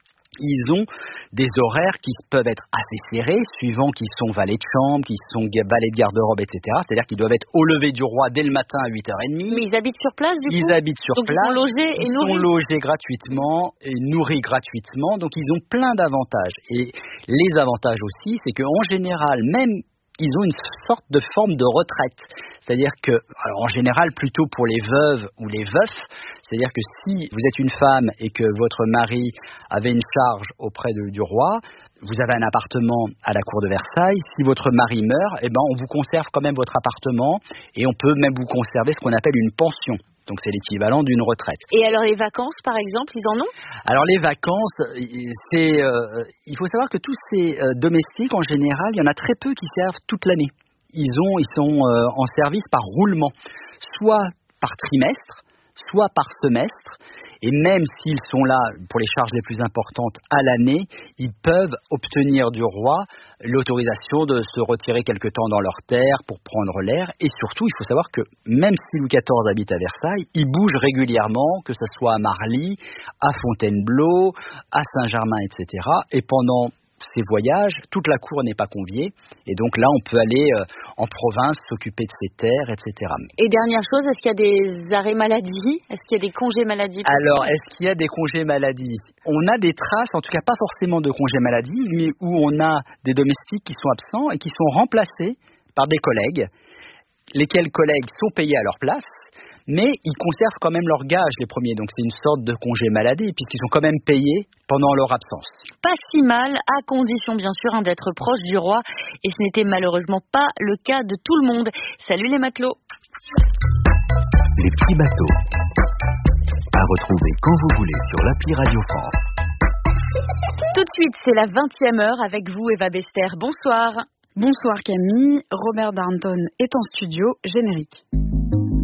ils ont des horaires qui peuvent être assez serrés, suivant qu'ils sont valets de chambre, qu'ils sont valets de garde-robe, et cetera. C'est-à-dire qu'ils doivent être au lever du roi dès le matin à huit heures trente. Mais ils habitent sur place, du coup? Ils habitent sur donc place. Ils sont logés et ils nourris. Ils sont logés gratuitement et nourris gratuitement. Donc ils ont plein d'avantages. Et les avantages aussi, c'est qu'en général, même ils ont une sorte de forme de retraite. C'est-à-dire que, alors en général, plutôt pour les veuves ou les veufs, c'est-à-dire que si vous êtes une femme et que votre mari avait une charge auprès de, du roi. Vous avez un appartement à la cour de Versailles. Si votre mari meurt, eh ben, on vous conserve quand même votre appartement et on peut même vous conserver ce qu'on appelle une pension. Donc c'est l'équivalent d'une retraite. Et alors les vacances, par exemple, ils en ont ? Alors les vacances, c'est, euh, il faut savoir que tous ces euh, domestiques, en général, il y en a très peu qui servent toute l'année. Ils ont, ils sont euh, en service par roulement, soit par trimestre, soit par semestre. Et même s'ils sont là pour les charges les plus importantes à l'année, ils peuvent obtenir du roi l'autorisation de se retirer quelque temps dans leurs terres pour prendre l'air. Et surtout, il faut savoir que même si Louis quatorze habite à Versailles, il bouge régulièrement, que ce soit à Marly, à Fontainebleau, à Saint-Germain, et cetera. Et pendant ces voyages, toute la cour n'est pas conviée. Et donc là, on peut aller euh, en province, s'occuper de ses terres, et cetera. Et dernière chose, est-ce qu'il y a des arrêts maladie ? Est-ce qu'il y a des congés maladie ? Alors, est-ce qu'il y a des congés maladie ? On a des traces, en tout cas pas forcément de congés maladie, mais où on a des domestiques qui sont absents et qui sont remplacés par des collègues, lesquels collègues sont payés à leur place, mais ils conservent quand même leur gage, les premiers. Donc c'est une sorte de congé maladie, puisqu'ils sont quand même payés pendant leur absence. Pas si mal, à condition bien sûr hein, d'être proche du roi. Et ce n'était malheureusement pas le cas de tout le monde. Salut les matelots. Les petits bateaux. À retrouver quand vous voulez sur l'appli Radio France. Tout de suite, c'est la vingtième heure avec vous, Eva Bester. Bonsoir. Bonsoir Camille. Robert Darnton est en studio. Générique.